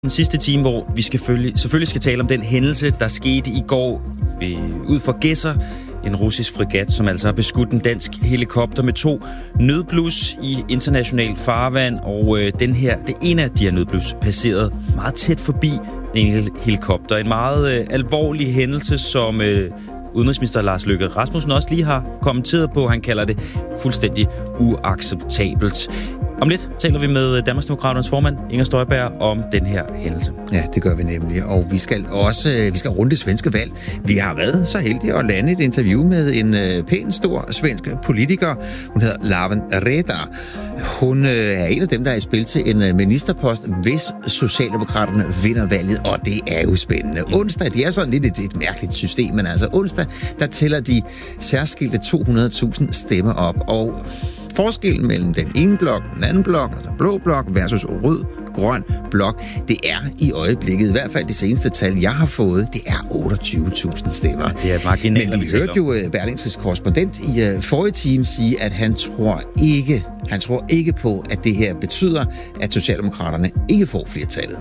Den sidste time, hvor vi selvfølgelig skal tale om den hændelse, der skete i går ud for Gedser. En russisk fregat, som altså har beskudt en dansk helikopter med 2 nødblus i international farvand. Og det ene af de her nødblus passerede meget tæt forbi en helikopter. En meget alvorlig hændelse, som udenrigsminister Lars Løkke Rasmussen også lige har kommenteret på. Han kalder det fuldstændig uacceptabelt. Om lidt taler vi med Danmarksdemokraternes formand, Inger Støjberg, om den her hændelse. Ja, det gør vi nemlig. Og vi skal runde det svenske valg. Vi har været så heldige at lande et interview med en pæn stor svensk politiker. Hun hedder Lawen Redar. Hun er en af dem, der er i spil til en ministerpost, hvis Socialdemokraterne vinder valget, og det er jo spændende. Onsdag, det er sådan lidt et mærkeligt system, men altså onsdag, der tæller de særskilte 200.000 stemmer op, og forskellen mellem den ene blok, den anden blok, altså blå blok versus rød-grøn blok, det er i øjeblikket, i hvert fald det seneste tal, jeg har fået, det er 28.000 stemmer. Det er marginalt. Men vi hørte jo Berlingskes korrespondent i forrige time sige, at han tror ikke på, at det her betyder, at Socialdemokraterne ikke får flertallet.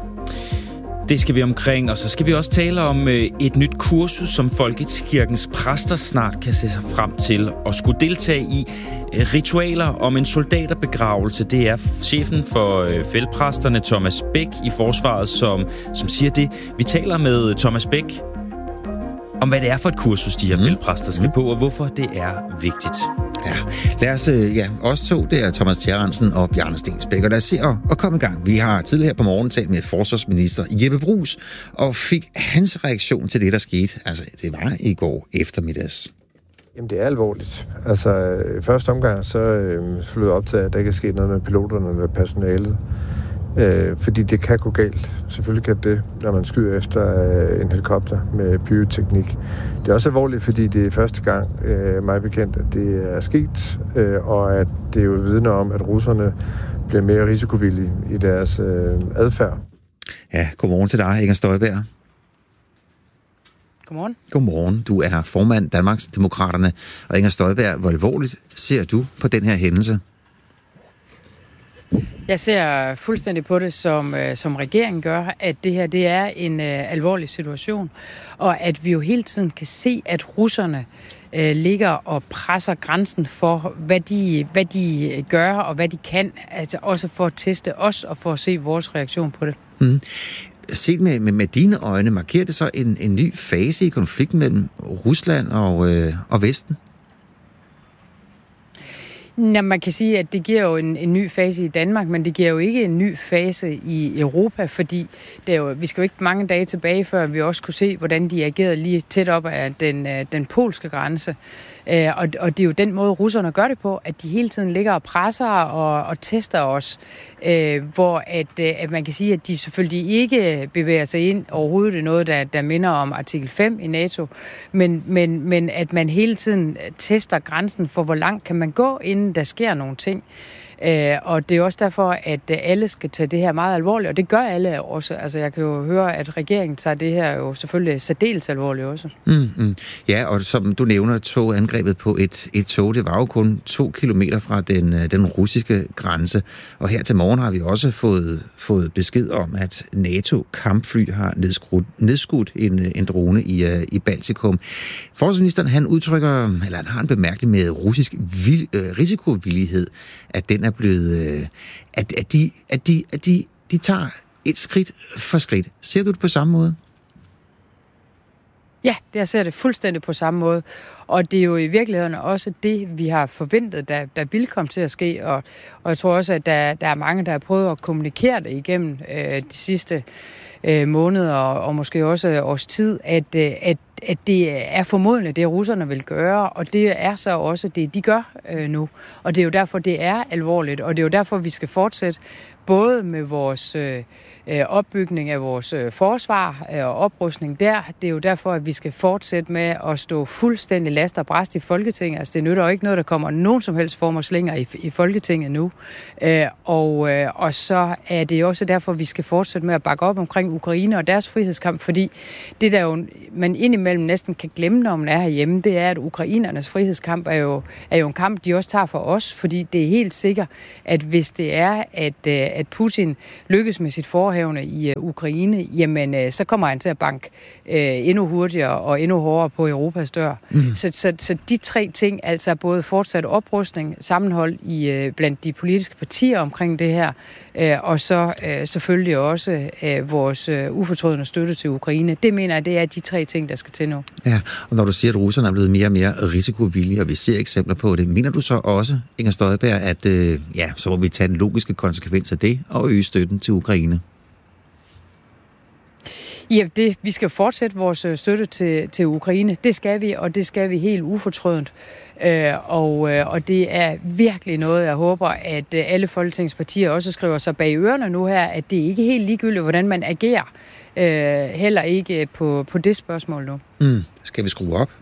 Det skal vi omkring, og så skal vi også tale om et nyt kursus, som Folkekirkens præster snart kan se sig frem til at skulle deltage i. Ritualer om en soldaterbegravelse. Det er chefen for feltpræsterne, Thomas Bæk, i forsvaret, som siger det. Vi taler med Thomas Bæk om, hvad det er for et kursus, de her feltpræster skal på, og hvorfor det er vigtigt. Ja, lad os, os to, det er Thomas Tjærrensen og Bjarne Stensbæk, og lad os se at komme i gang. Vi har tidligere på morgenen talt med forsvarsminister Jeppe Bruus, og fik hans reaktion til det, der skete. Altså, det var i går eftermiddags. Jamen, det er alvorligt. Altså, i første omgang, så flyder op til, at der ikke er sket noget med piloterne eller personalet. Fordi det kan gå galt. Selvfølgelig kan det, når man skyder efter en helikopter med pyroteknik. Det er også alvorligt, fordi det er første gang, mig bekendt, at det er sket, og at det jo vidner om, at russerne bliver mere risikovillige i deres adfærd. Ja, godmorgen til dig, Inger Støjberg. Godmorgen. Godmorgen. Du er formand Danmarksdemokraterne. Og Inger Støjberg, hvor alvorligt ser du på den her hændelse? Jeg ser fuldstændig på det, som regeringen gør, at det her det er en alvorlig situation, og at vi jo hele tiden kan se, at russerne ligger og presser grænsen for, hvad de gør og hvad de kan, altså også for at teste os og for at se vores reaktion på det. Mm. Set med dine øjne, markerer det så en ny fase i konflikten mellem Rusland og Vesten? Ja, man kan sige, at det giver jo en ny fase i Danmark, men det giver jo ikke en ny fase i Europa, fordi vi skal jo ikke mange dage tilbage, før vi også kunne se, hvordan de agerede lige tæt op af den polske grænse. Og det er jo den måde, russerne gør det på, at de hele tiden ligger og presser og tester os, hvor at man kan sige, at de selvfølgelig ikke bevæger sig ind overhovedet. Det er noget, der minder om artikel 5 i NATO, men at man hele tiden tester grænsen for, hvor langt kan man gå, inden der sker nogle ting. Og det er også derfor, at alle skal tage det her meget alvorligt, og det gør alle også. Altså, jeg kan jo høre, at regeringen tager det her jo selvfølgelig særdeles alvorligt også. Ja, og som du nævner, angrebet på et tog, det var jo kun 2 kilometer fra den russiske grænse. Og her til morgen har vi også fået besked om, at NATO-kampfly har nedskudt en drone i Baltikum. Forsvarsministeren, han har en bemærkning med russisk risikovillighed, at den er blevet, at de tager et skridt for skridt. Ser du det på samme måde? Ja, jeg ser det fuldstændig på samme måde. Og det er jo i virkeligheden også det, vi har forventet, der vil komme til at ske. Og jeg tror også, at der er mange, der har prøvet at kommunikere det igennem de sidste måneder og måske også års tid, at det er formodentlig det, russerne vil gøre, og det er så også det, de gør nu. Og det er jo derfor, det er alvorligt, og det er jo derfor, vi skal fortsætte både med vores opbygning af vores forsvar og oprustning der. Det er jo derfor, at vi skal fortsætte med at stå fuldstændig last og bræst i Folketinget. Altså, det nytter jo ikke noget, der kommer nogen som helst form og slinger i Folketinget nu. Og så er det jo også derfor, at vi skal fortsætte med at bakke op omkring Ukraine og deres frihedskamp, fordi det der jo, man indimellem næsten kan glemme, når man er herhjemme, det er, at ukrainernes frihedskamp er jo en kamp, de også tager for os, fordi det er helt sikkert, at hvis det er, at Putin lykkes med sit forhævne i Ukraine, jamen så kommer han til at banke endnu hurtigere og endnu hårdere på Europas dør. Så de tre ting, altså både fortsat oprustning, sammenhold blandt de politiske partier omkring det her, og så selvfølgelig også vores ufortrødne støtte til Ukraine. Det mener jeg, det er de tre ting, der skal til nu. Ja, og når du siger, at russerne er blevet mere og mere risikovillige, og vi ser eksempler på det, mener du så også, Inger Støjberg, at så må vi tage den logiske konsekvens af det og øge støtten til Ukraine? Ja, vi skal fortsætte vores støtte til Ukraine. Det skal vi, og det skal vi helt ufortrødent. Og det er virkelig noget, jeg håber, at alle folketingspartier også skriver sig bag ørerne nu her, at det ikke er helt ligegyldigt, hvordan man agerer. Heller ikke på det spørgsmål nu. Skal vi skrue op?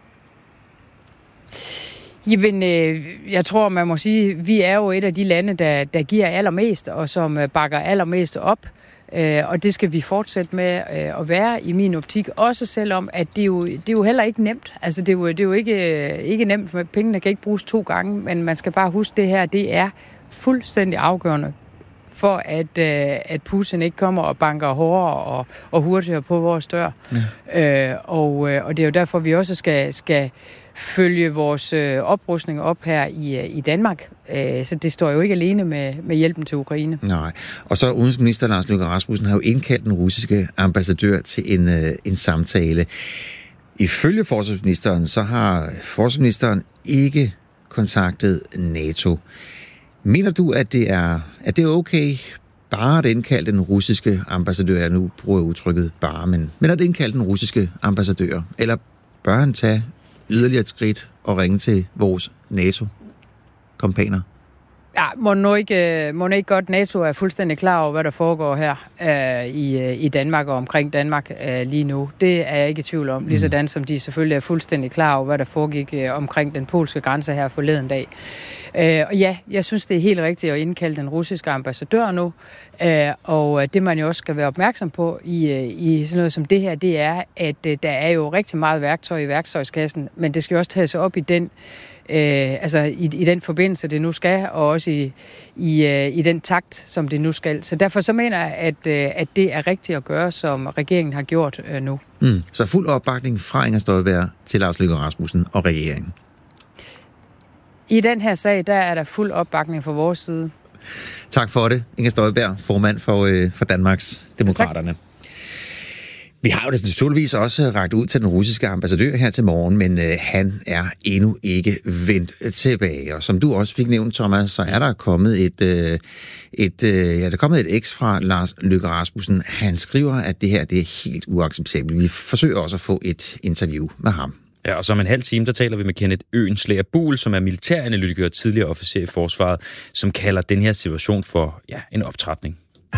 Jamen, jeg tror, man må sige, at vi er jo et af de lande, der giver allermest, og som bakker allermest op. Og det skal vi fortsætte med at være i min optik. Også selvom, at det er jo heller ikke nemt. Altså, det er jo ikke nemt, for pengene kan ikke bruges 2 gange, men man skal bare huske, det her, det er fuldstændig afgørende for, at Putin ikke kommer og banker hårdere og hurtigere på vores dør. Ja. Og det er jo derfor, vi også skal følge vores oprustning op her i Danmark. Så det står jo ikke alene med hjælpen til Ukraine. Nej. Og så udenrigsminister Lars Løkke Rasmussen har jo indkaldt den russiske ambassadør til en samtale. Ifølge forsvarsministeren, så har forsvarsministeren ikke kontaktet NATO. Mener du, at det er okay bare at indkalde den russiske ambassadør? Jeg nu bruger udtrykket bare, men at indkalde den russiske ambassadør? Eller bør han tage yderligere et skridt og ringe til vores NATO-kompaner? Ja, må ikke godt NATO er fuldstændig klar over, hvad der foregår her i Danmark og omkring Danmark lige nu. Det er jeg ikke i tvivl om, ligesådan som de selvfølgelig er fuldstændig klar over, hvad der foregik omkring den polske grænse her forleden dag. Og ja, jeg synes, det er helt rigtigt at indkalde den russiske ambassadør nu, og det man jo også skal være opmærksom på i sådan noget som det her, det er, at der er jo rigtig meget værktøj i værktøjskassen, men det skal jo også tages op i den i den forbindelse, det nu skal, og også i den takt, som det nu skal. Så derfor så mener jeg, at det er rigtigt at gøre, som regeringen har gjort nu. Så fuld opbakning fra Inger Støjberg til Lars Løkke Rasmussen og regeringen? I den her sag, der er der fuld opbakning fra vores side. Tak for det, Inger Støjberg, formand for Danmarks Demokraterne. Tak. Vi har jo det naturligvis også rakt ud til den russiske ambassadør her til morgen, men han er endnu ikke vendt tilbage. Og som du også fik nævnt, Thomas, så er der kommet et X fra Lars Løkke Rasmussen. Han skriver, at det her det er helt uacceptabelt. Vi forsøger også at få et interview med ham. Ja, og som en halv time, der taler vi med Kenneth Øenslager Buhl, som er militæranalytiker og tidligere officer i Forsvaret, som kalder den her situation for en optrapning.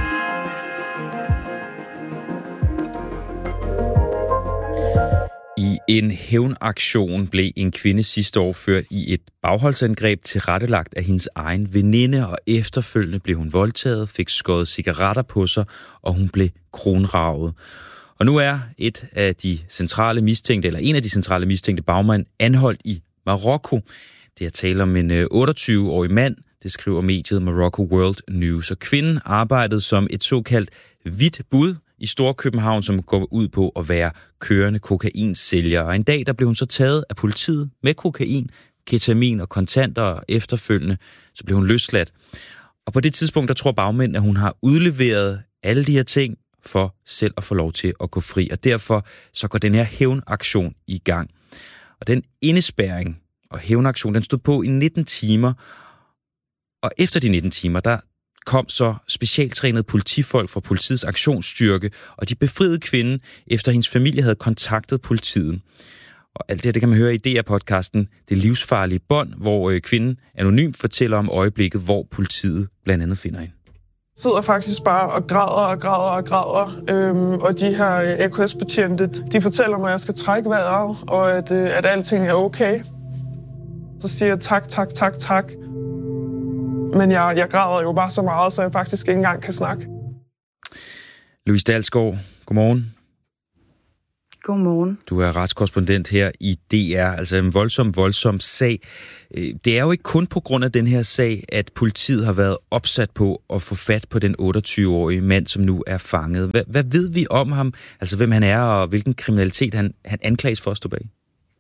I en hævnaktion blev en kvinde sidste år ført i et bagholdsangreb tilrettelagt af hendes egen veninde, og efterfølgende blev hun voldtaget, fik skåret cigaretter på sig, og hun blev kronraget. Og nu er en af de centrale mistænkte bagmænd anholdt i Marokko. Det er tale om en 28-årig mand, det skriver mediet Morocco World News. Og kvinden arbejdede som et såkaldt hvidt bud i Storkøbenhavn, som går ud på at være kørende kokainsælger. Og en dag, der blev hun så taget af politiet med kokain, ketamin og kontanter, og efterfølgende så blev hun løsladt. Og på det tidspunkt, der tror bagmænd, at hun har udleveret alle de her ting for selv at få lov til at gå fri. Og derfor så går den her hævnaktion i gang. Og den indespærring og hævnaktion, den stod på i 19 timer. Og efter de 19 timer, der kom så specialtrænede politifolk fra politiets aktionsstyrke, og de befriede kvinden, efter hendes familie havde kontaktet politiet. Og alt det kan man høre i DR-podcasten Det livsfarlige bånd, hvor kvinden anonymt fortæller om øjeblikket, hvor politiet blandt andet finder hende. Jeg sidder faktisk bare og græder. Og de her AKS-betjente, de fortæller mig, at jeg skal trække vejret, og at alting er okay. Så siger jeg tak. Men jeg græder jo bare så meget, så jeg faktisk ikke engang kan snakke. Louise Dalsgaard, godmorgen. Godmorgen. Du er retskorrespondent her i DR, altså en voldsom sag. Det er jo ikke kun på grund af den her sag, at politiet har været opsat på at få fat på den 28-årige mand, som nu er fanget. Hvad ved vi om ham? Altså hvem han er, og hvilken kriminalitet han anklages for at stå bag?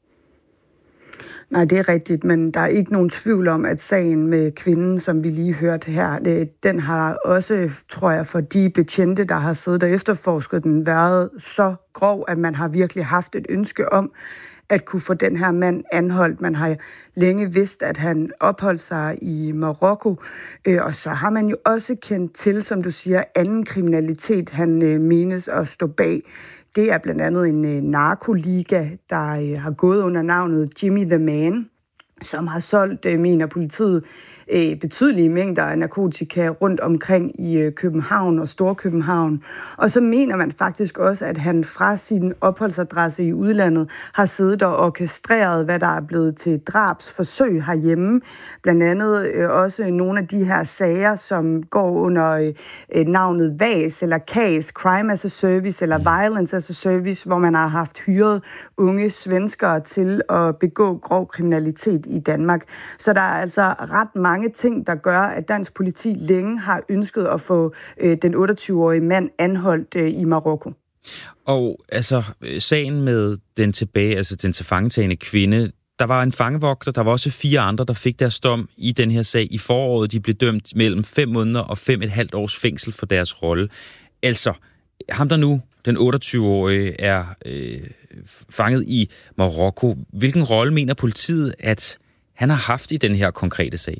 Nej, det er rigtigt, men der er ikke nogen tvivl om, at sagen med kvinden, som vi lige hørte her, den har også, tror jeg, for de betjente, der har siddet og efterforsket den, været så grov, at man har virkelig haft et ønske om at kunne få den her mand anholdt. Man har længe vidst, at han opholdt sig i Marokko, og så har man jo også kendt til, som du siger, anden kriminalitet, han menes at stå bag. Det er blandt andet en narkoliga, der har gået under navnet Jimmy the Man, som har solgt, mener politiet, betydelige mængder af narkotika rundt omkring i København og Storkøbenhavn. Og så mener man faktisk også, at han fra sin opholdsadresse i udlandet har siddet og orkestreret, hvad der er blevet til drabsforsøg herhjemme. Blandt andet også nogle af de her sager, som går under navnet VAS eller CAS, Crime as a Service eller Violence as a Service, hvor man har haft hyret unge svenskere til at begå grov kriminalitet i Danmark. Så der er altså ret mange ting, der gør, at dansk politi længe har ønsket at få den 28-årige mand anholdt i Marokko. Og altså, sagen med den tilfangetagne kvinde, der var en fangevogter, der var også 4 andre, der fik deres dom i den her sag i foråret. De blev dømt mellem 5 måneder og 5,5 års fængsel for deres rolle. Altså, ham der nu, den 28-årige, er fanget i Marokko. Hvilken rolle mener politiet, at han har haft i den her konkrete sag?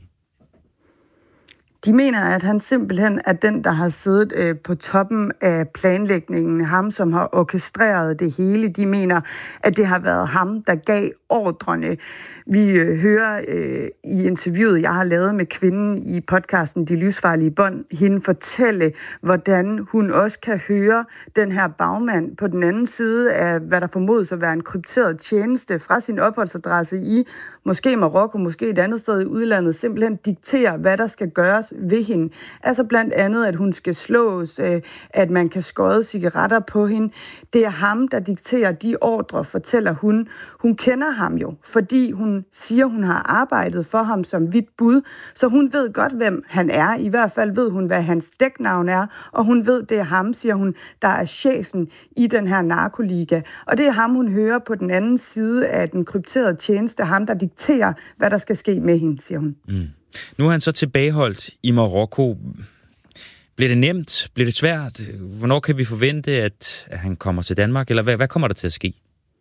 De mener, at han simpelthen er den, der har siddet på toppen af planlægningen. Ham, som har orkestreret det hele. De mener, at det har været ham, der gav ordrene. Vi hører i interviewet, jeg har lavet med kvinden i podcasten De Livsfarlige Bånd, hende fortælle, hvordan hun også kan høre den her bagmand på den anden side af, hvad der formodes at være en krypteret tjeneste fra sin opholdsadresse i måske Marokko, måske et andet sted i udlandet, simpelthen diktere, hvad der skal gøres ved hende. Altså blandt andet, at hun skal slås, at man kan skåde cigaretter på hende. Det er ham, der dikterer de ordre, fortæller hun. Hun kender ham jo, fordi hun siger, hun har arbejdet for ham som hvidt bud, så hun ved godt, hvem han er. I hvert fald ved hun, hvad hans dæknavn er, og hun ved, det er ham, siger hun, der er chefen i den her narkoliga. Og det er ham, hun hører på den anden side af den krypterede tjeneste, ham, der dikterer, hvad der skal ske med hende, siger hun. Mm. Nu er han så tilbageholdt i Marokko. Bliver det nemt? Bliver det svært? Hvornår kan vi forvente, at han kommer til Danmark? Eller hvad kommer der til at ske?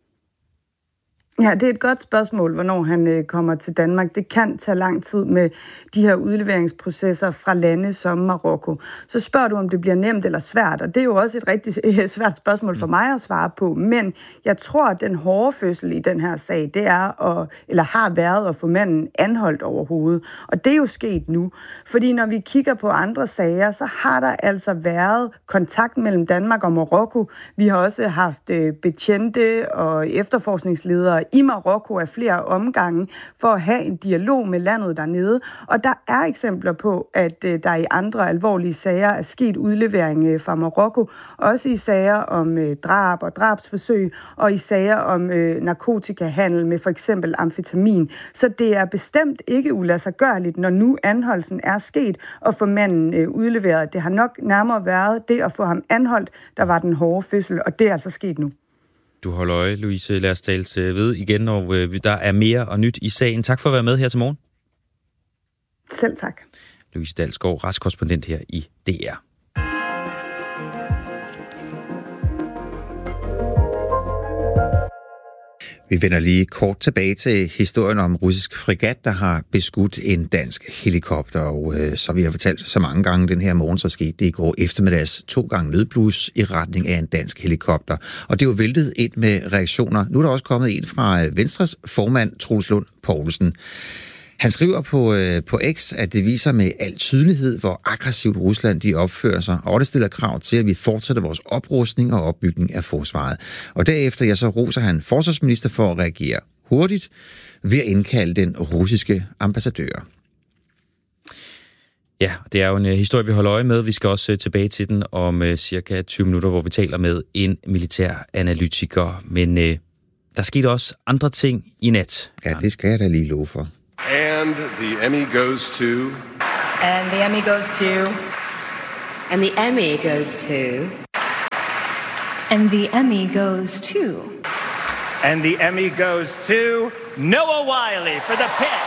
Ja, det er et godt spørgsmål, hvornår han kommer til Danmark. Det kan tage lang tid med de her udleveringsprocesser fra lande som Marokko. Så spørger du, om det bliver nemt eller svært, og det er jo også et rigtig svært spørgsmål for mig at svare på. Men jeg tror, at den hårde fødsel i den her sag, det er, eller har været at få manden anholdt overhovedet. Og det er jo sket nu. Fordi når vi kigger på andre sager, så har der altså været kontakt mellem Danmark og Marokko. Vi har også haft betjente og efterforskningsledere i Marokko af flere omgange for at have en dialog med landet dernede. Og der er eksempler på, at der i andre alvorlige sager er sket udlevering fra Marokko, også i sager om drab og drabsforsøg, og i sager om narkotikahandel med for eksempel amfetamin. Så det er bestemt ikke uladsiggørligt, når nu anholdelsen er sket, og få manden udleveret. Det har nok nærmere været det at få ham anholdt, der var den hårde fødsel, og det er altså sket nu. Du holder øje, Louise. Lad os tale til ved igen, og der er mere og nyt i sagen. Tak for at være med her til morgen. Selv tak. Louise Dalsgaard, retskorrespondent her i DR. Vi vender lige kort tilbage til historien om russisk fregat, der har beskudt en dansk helikopter. Og så vi har fortalt så mange gange den her morgen, så skete det i går eftermiddags 2 gange nødblus i retning af en dansk helikopter. Og det var væltet ind med reaktioner. Nu er der også kommet en fra Venstres formand, Troels Lund Poulsen. Han skriver på X, at det viser med al tydelighed, hvor aggressivt Rusland de opfører sig, og det stiller krav til, at vi fortsætter vores oprustning og opbygning af forsvaret. Og derefter så roser han forsvarsminister for at reagere hurtigt ved at indkalde den russiske ambassadør. Ja, det er jo en historie, vi holder øje med. Vi skal også tilbage til den om cirka 20 minutter, hvor vi taler med en militær analytiker. Men der skete også andre ting i nat. Ja, det skal jeg da lige love for. And the Emmy goes to... And the Emmy goes to... And the Emmy goes to... And the Emmy goes to... And the Emmy goes to Noah Wyle for The Pit.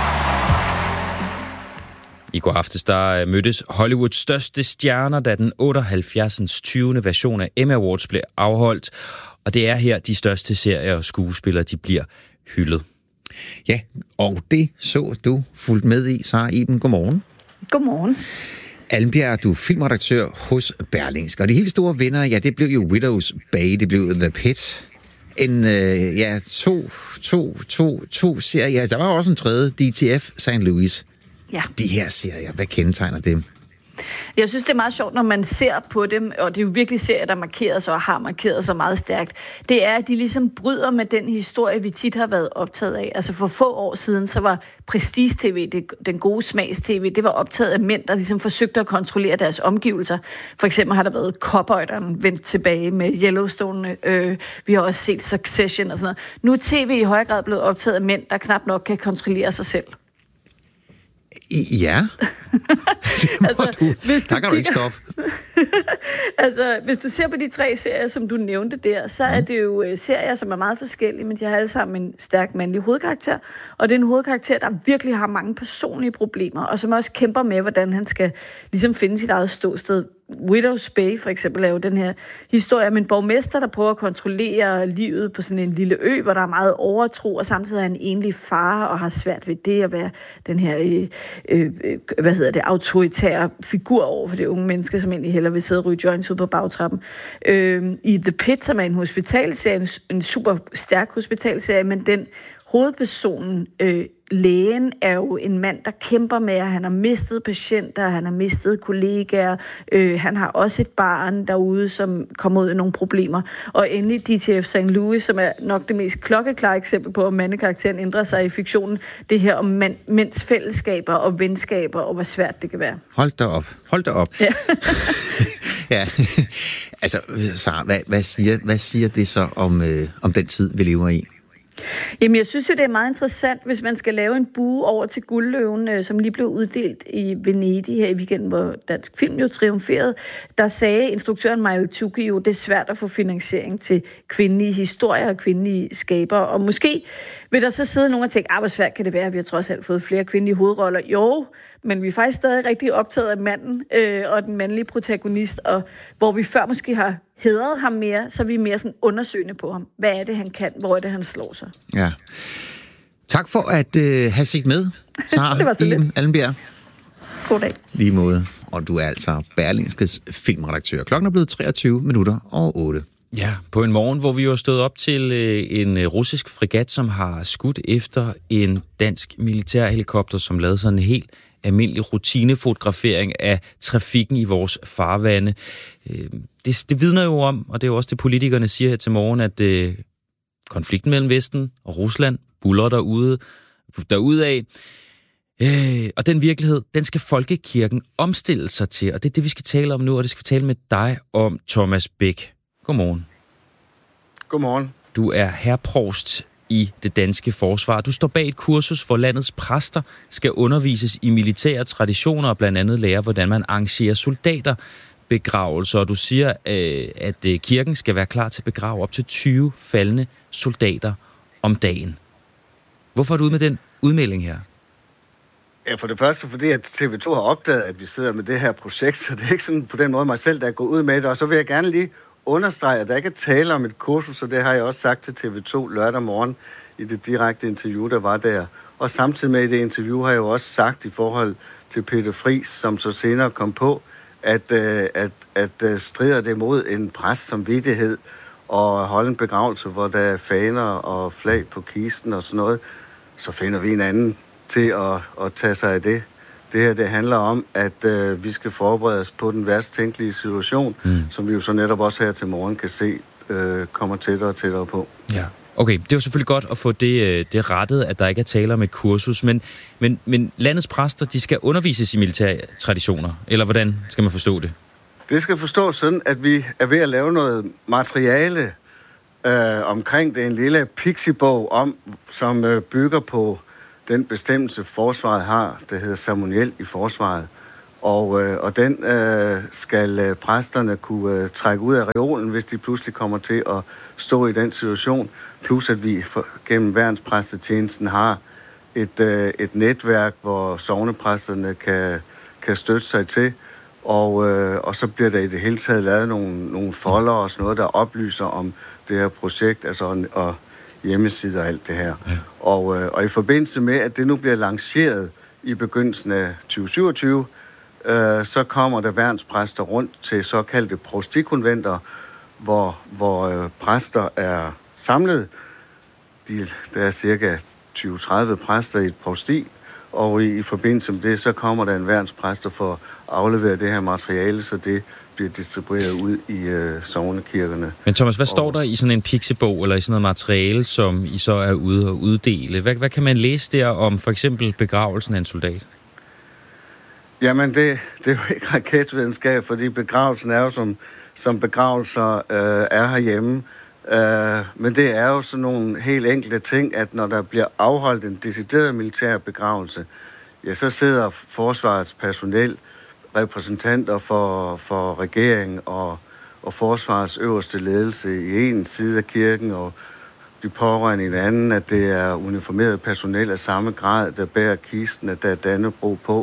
I går aftes, der mødtes Hollywoods største stjerner, da den 78. 20. version af Emmy Awards blev afholdt. Og det er her, de største serier og skuespillere, de bliver hyldet. Ja, og det så du fulgt med i, Sara Iben. Godmorgen. Godmorgen. Almbjerg, du er filmredaktør hos Berlingske. Og de helt store vinder, ja, det blev jo Widow's Bay, det blev The Pit. To serier. Der var også en tredje, DTF St. Louis. Ja. De her serier, hvad kendetegner dem? Jeg synes, det er meget sjovt, når man ser på dem, og det er jo virkelig serier, der markerer sig og har markeret sig meget stærkt. Det er, at de ligesom bryder med den historie, vi tit har været optaget af. Altså for få år siden, så var prestige-tv, den gode smags-tv, det var optaget af mænd, der ligesom forsøgte at kontrollere deres omgivelser. For eksempel har der været Cowboyderen vendt tilbage med Yellowstone. Vi har også set Succession og sådan noget. Nu er tv i høj grad blevet optaget af mænd, der knap nok kan kontrollere sig selv. Ja, der kan du ikke stoppe. Altså, hvis du ser på de 3 serier, som du nævnte der, så er det jo serier, som er meget forskellige, men de har alle sammen en stærk mandlig hovedkarakter, og det er en hovedkarakter, der virkelig har mange personlige problemer, og som også kæmper med, hvordan han skal ligesom finde sit eget ståsted. Widow's Bay for eksempel er jo den her historie om en borgmester, der prøver at kontrollere livet på sådan en lille ø, hvor der er meget overtro, og samtidig er han enlig far og har svært ved det at være den her autoritære figur over for det unge menneske, som egentlig hellere vil sidde og ryge joints ud på bagtrappen. I The Pit, som er en hospitalserie, en super stærk hospitalserie, men den hovedpersonen, lægen, er jo en mand, der kæmper med, at han har mistet patienter, han har mistet kollegaer, han har også et barn derude, som kommer ud i nogle problemer. Og endelig DTF St. Louis, som er nok det mest klokkeklare eksempel på, at mandekarakteren ændrer sig i fiktionen. Det her om mænds fællesskaber og venskaber, og hvor svært det kan være. Hold da op. Ja. Ja. Altså, Sara, hvad siger det så om den tid, vi lever i? Jamen, jeg synes jo, det er meget interessant, hvis man skal lave en bue over til Guldløven, som lige blev uddelt i Venedig her i weekenden, hvor Dansk Film jo triumferede. Der sagde instruktøren Mario Tucci jo, det er svært at få finansiering til kvindelige historier og kvindelige skabere. Og måske vil der så sidde nogen og tænke, hvor svært kan det være, vi har trods alt fået flere kvindelige hovedroller. Jo, men vi er faktisk stadig rigtig optaget af manden og den mandlige protagonist, og hvor vi før måske har hedret ham mere, så er vi mere sådan undersøgende på ham. Hvad er det, han kan? Hvor er det, han slår sig? Ja. Tak for at have set med, Sara Iben Almbjerg. God dag. Lige måde. Og du er altså Berlingskes filmredaktør. Klokken er blevet 23:08. Ja, på en morgen, hvor vi jo stod op til en russisk fregat, som har skudt efter en dansk militærhelikopter, som lavede sådan en helt almindelig rutinefotografering af trafikken i vores farvande. Det vidner jo om, og det er jo også det, politikerne siger her til morgen, at konflikten mellem Vesten og Rusland buldrer derudad. Og den virkelighed, den skal folkekirken omstille sig til, og det er det, vi skal tale om nu, og det skal vi tale med dig om, Thomas Bæk. Godmorgen. Godmorgen. Du er herreprovst i det danske forsvar. Du står bag et kursus, hvor landets præster skal undervises i militære traditioner og blandt andet lære, hvordan man arrangerer soldaterbegravelser. Og du siger, at kirken skal være klar til at begrave op til 20 faldne soldater om dagen. Hvorfor er du ude med den udmelding her? Ja, for det første, fordi at TV2 har opdaget, at vi sidder med det her projekt, så det er ikke sådan på den måde mig selv, der er gået ud med det. Og så vil jeg gerne lige understrege, at der ikke er tale om et kursus, og det har jeg også sagt til TV2 lørdag morgen i det direkte interview, der var der. Og samtidig med i det interview har jeg jo også sagt i forhold til Peter Friis, som så senere kom på, at strider det mod en præsts samvittighed og holde en begravelse, hvor der er faner og flag på kisten og sådan noget, så finder vi en anden til at tage sig af det. Det her, det handler om, at vi skal forberede os på den værst tænkelige situation, som vi jo så netop også her til morgen kan se, kommer tættere og tættere på. Ja, Okay, det er jo selvfølgelig godt at få det rettet, at der ikke er tale om et kursus, men landets præster, de skal undervises i militære traditioner, eller hvordan skal man forstå det? Det skal forstås sådan, at vi er ved at lave noget materiale omkring det, en lille pixibog som bygger på den bestemmelse, forsvaret har, der hedder ceremoniel i forsvaret. Og den skal præsterne kunne trække ud af reolen, hvis de pludselig kommer til at stå i den situation. Plus at vi gennem værnspræstetjenesten har et netværk, hvor sognepræsterne kan støtte sig til. Og så bliver der i det hele taget lavet nogle folder og sådan noget, der oplyser om det her projekt, altså og hjemmesider og alt det her. Ja. Og i forbindelse med, at det nu bliver lanceret i begyndelsen af 2027, så kommer der værnspræster rundt til såkaldte provstikonventer, hvor præster er samlet. Der er cirka 20-30 præster i et provsti, og i forbindelse med det, så kommer der en værnspræster for at aflevere det her materiale, så det bliver distribueret ud i sognekirkerne. Men Thomas, hvad står der i sådan en pixibog, eller i sådan noget materiale, som I så er ude at uddele? Hvad kan man læse der om for eksempel begravelsen af en soldat? Jamen, det er jo ikke raketvidenskab, fordi begravelsen er jo som begravelser er herhjemme. Men det er jo sådan nogle helt enkelte ting, at når der bliver afholdt en decideret militær begravelse, ja, så sidder forsvarets personel, repræsentanter for regeringen og forsvarets øverste ledelse i en side af kirken, og de pårørende i en anden, at det er uniformeret personel af samme grad, der bærer kisten, at der er Dannebrog på,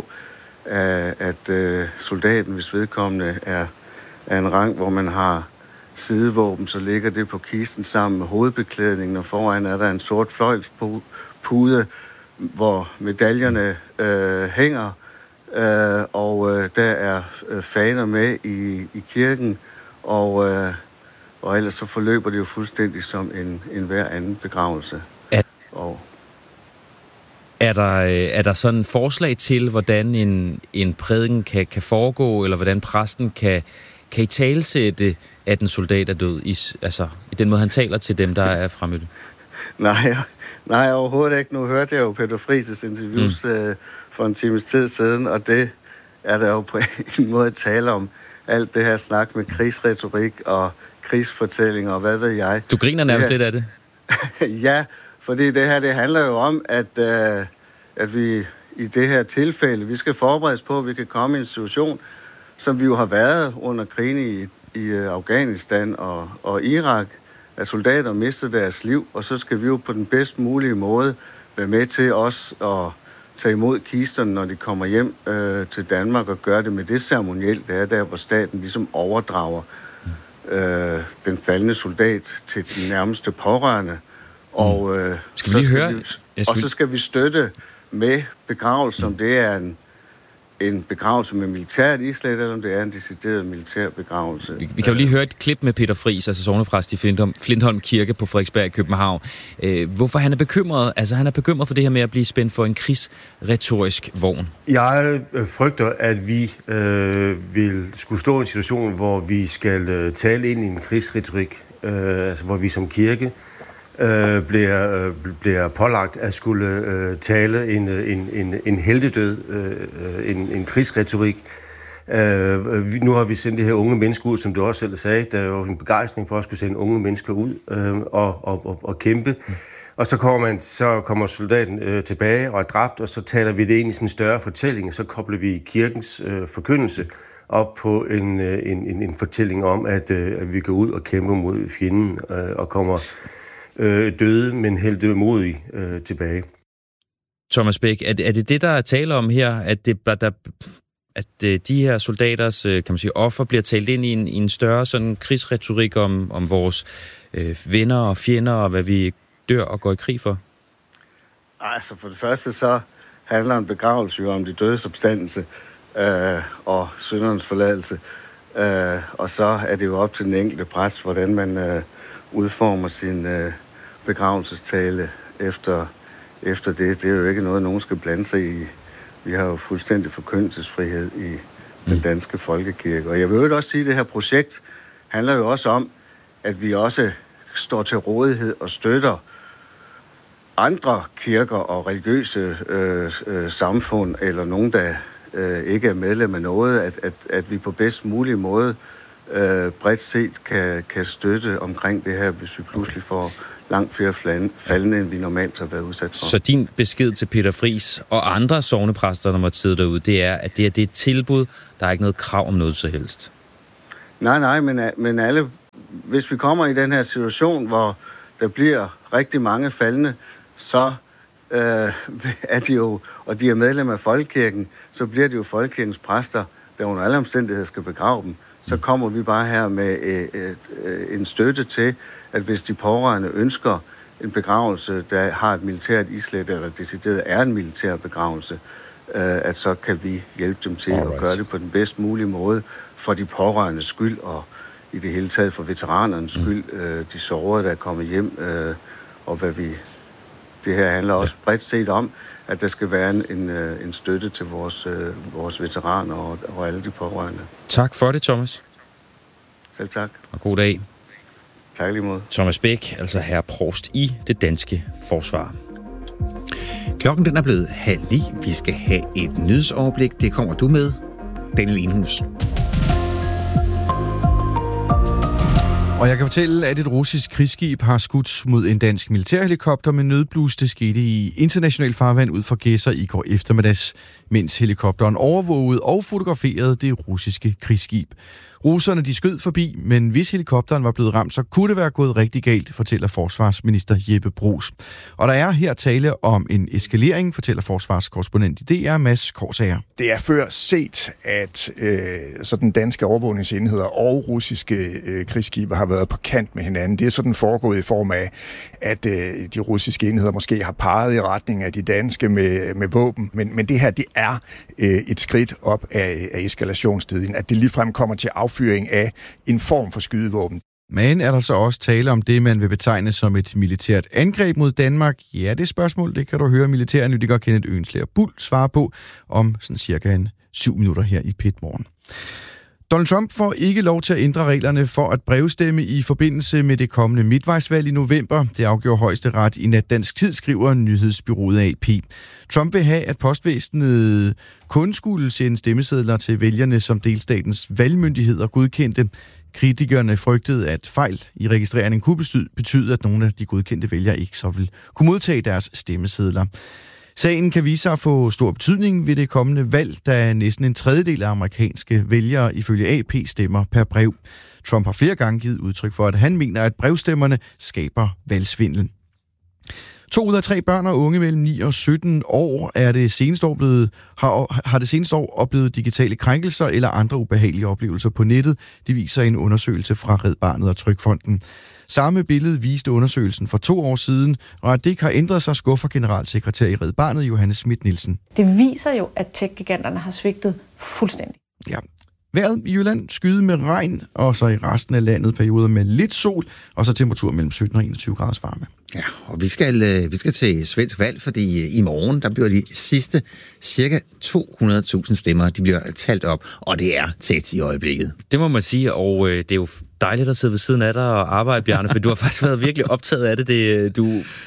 at soldaten, hvis vedkommende er en rang, hvor man har sidevåben, så ligger det på kisten sammen med hovedbeklædningen, og foran er der en sort fløjlspude, hvor medaljerne hænger, og der er faner med i kirken, og ellers så forløber det jo fuldstændig som en hver anden begravelse. Er der sådan et forslag til, hvordan en prædiken kan foregå, eller hvordan præsten kan italesætte, at en soldat er død, i den måde, han taler til dem, der er fremmødte? Nej, overhovedet ikke. Nu hørte jeg jo Peter Friis' interviews for en times tid siden, og det er der jo på en måde tale om alt det her snak med krigsretorik og krigsfortællinger og hvad ved jeg. Du griner nærmest lidt af det. Ja, fordi det her, det handler jo om, at vi i det her tilfælde, vi skal forberedes på, at vi kan komme i en situation, som vi jo har været under krigen i Afghanistan og Irak, at soldater mister deres liv, og så skal vi jo på den bedst mulige måde være med til også at tage imod kisterne, når de kommer hjem til Danmark, og gøre det med det ceremoniel, det er der, hvor staten ligesom overdrager den faldne soldat til de nærmeste pårørende. Og så skal vi støtte med begravelse, om det er en begravelse med militært islæt, eller om det er en decideret militær begravelse. Vi kan jo lige høre et klip med Peter Friis, altså sognepræst i Flintholm Kirke på Frederiksberg i København. Hvorfor han er bekymret? Altså, han er bekymret for det her med at blive spændt for en krigsretorisk vogn. Jeg frygter, at vi vil skulle stå i en situation, hvor vi skal tale ind i en krigsretorik, altså hvor vi som kirke bliver pålagt at skulle tale en heltedød, en krigsretorik. Nu har vi sendt det her unge mennesker ud, som du også selv sagde. Der er jo en begejstring for at skulle sende unge mennesker ud og kæmpe. Og så kommer soldaten tilbage og er dræbt, og så taler vi det ind i sådan en større fortælling, og så kobler vi kirkens forkyndelse op på en fortælling om, at vi går ud og kæmper mod fjenden og kommer døde, men heldemodige tilbage. Thomas Bech, er det, der er tale om her, at de her soldaters, kan man sige, offer bliver talt ind i en større sådan krigsretorik om vores venner og fjender, og hvad vi dør og går i krig for? Altså, for det første så handler en begravelse jo om de dødes opstandelse og syndernes forladelse. Og så er det jo op til den enkelte præst, hvordan man udformer sin begravelsestale efter det. Det er jo ikke noget, nogen skal blande sig i. Vi har jo fuldstændig forkyndelsesfrihed i den danske folkekirke. Og jeg vil jo også sige, at det her projekt handler jo også om, at vi også står til rådighed og støtter andre kirker og religiøse samfund, eller nogen, der ikke er medlem af noget, at vi på bedst mulig måde bredt set kan støtte omkring det her, hvis vi pludselig får langt flere faldende, end vi normalt har været udsat for. Så din besked til Peter Friis og andre sognepræster, der måtte sidde derude, det er, at det er et tilbud, der er ikke noget krav om noget så helst? Nej, men alle, hvis vi kommer i den her situation, hvor der bliver rigtig mange faldende, så er de jo, og de er medlem af Folkekirken, så bliver det jo Folkekirkens præster, der under alle omstændigheder skal begrave dem. Så kommer vi bare her med en støtte til, at hvis de pårørende ønsker en begravelse, der har et militært islæt, eller decideret er en militær begravelse, at så kan vi hjælpe dem til at gøre det på den bedst mulige måde, for de pårørendes skyld, og i det hele taget for veteranernes skyld, de sårede, der er kommet hjem, og hvad vi... Det her handler også bredt set om, at der skal være en støtte til vores veteraner og alle de pårørende. Tak for det, Thomas. Selv tak. Og god dag. Tak lige måde. Thomas Bæk, altså herre provst i det danske forsvar. Klokken den er blevet 8:30. Vi skal have et nyhedsoverblik. Det kommer du med, Daniel Enhus. Og jeg kan fortælle, at et russisk krigsskib har skudt mod en dansk militærhelikopter med nødblus. Det skete i international farvand ud for Gedser i går eftermiddags, mens helikopteren overvågede og fotograferede det russiske krigsskib. Russerne de skød forbi, men hvis helikopteren var blevet ramt, så kunne det være gået rigtig galt, fortæller forsvarsminister Jeppe Bruus. Og der er her tale om en eskalering, fortæller forsvarskorrespondent i DR, Mads Korsager. Det er før set, at sådan danske overvågningsenheder og russiske krigsskibe har været på kant med hinanden. Det er sådan foregået i form af, at de russiske enheder måske har peget i retning af de danske med våben. Men det her, det er et skridt op af eskalationsstien, at det ligefrem kommer til affyring af en form for skydevåben. Men er der så også tale om det, man vil betegne som et militært angreb mod Danmark? Ja, det spørgsmål, det kan du høre militæranalytiker Kenneth Øgenslager Bull svare på om sådan cirka 7 minutter her i Pit Morgen. Donald Trump får ikke lov til at ændre reglerne for at brevstemme i forbindelse med det kommende midtvejsvalg i november. Det afgjorde Højesteret i nat dansk tid, skriver nyhedsbureauet AP. Trump vil have, at postvæsenet kun skulle sende stemmesedler til vælgerne, som delstatens valgmyndigheder godkendte. Kritikerne frygtede, at fejl i registreringen kunne betyde, at nogle af de godkendte vælgere ikke så vil kunne modtage deres stemmesedler. Sagen kan vise sig at få stor betydning ved det kommende valg, da næsten en tredjedel af amerikanske vælgere ifølge AP stemmer per brev. Trump har flere gange givet udtryk for, at han mener, at brevstemmerne skaber valgsvindel. 2 ud af 3 børn og unge mellem 9 og 17 år har det seneste år oplevet digitale krænkelser eller andre ubehagelige oplevelser på nettet. Det viser en undersøgelse fra Red Barnet og Trygfonden. Samme billede viste undersøgelsen for 2 år siden, og at det ikke har ændret sig, skuffer generalsekretær i Red Barnet, Johannes Schmidt-Nielsen. Det viser jo, at tech-giganterne har svigtet fuldstændig. Ja. Vejret i Jylland skyde med regn, og så i resten af landet perioder med lidt sol, og så temperatur mellem 17 og 21 graders varme. Ja, og vi skal til svensk valg, fordi i morgen, der bliver de sidste cirka 200.000 stemmer, de bliver talt op, og det er tæt i øjeblikket. Det må man sige, og det er jo dejligt at sidde ved siden af dig og arbejde, Bjarne, for du har faktisk været virkelig optaget af det.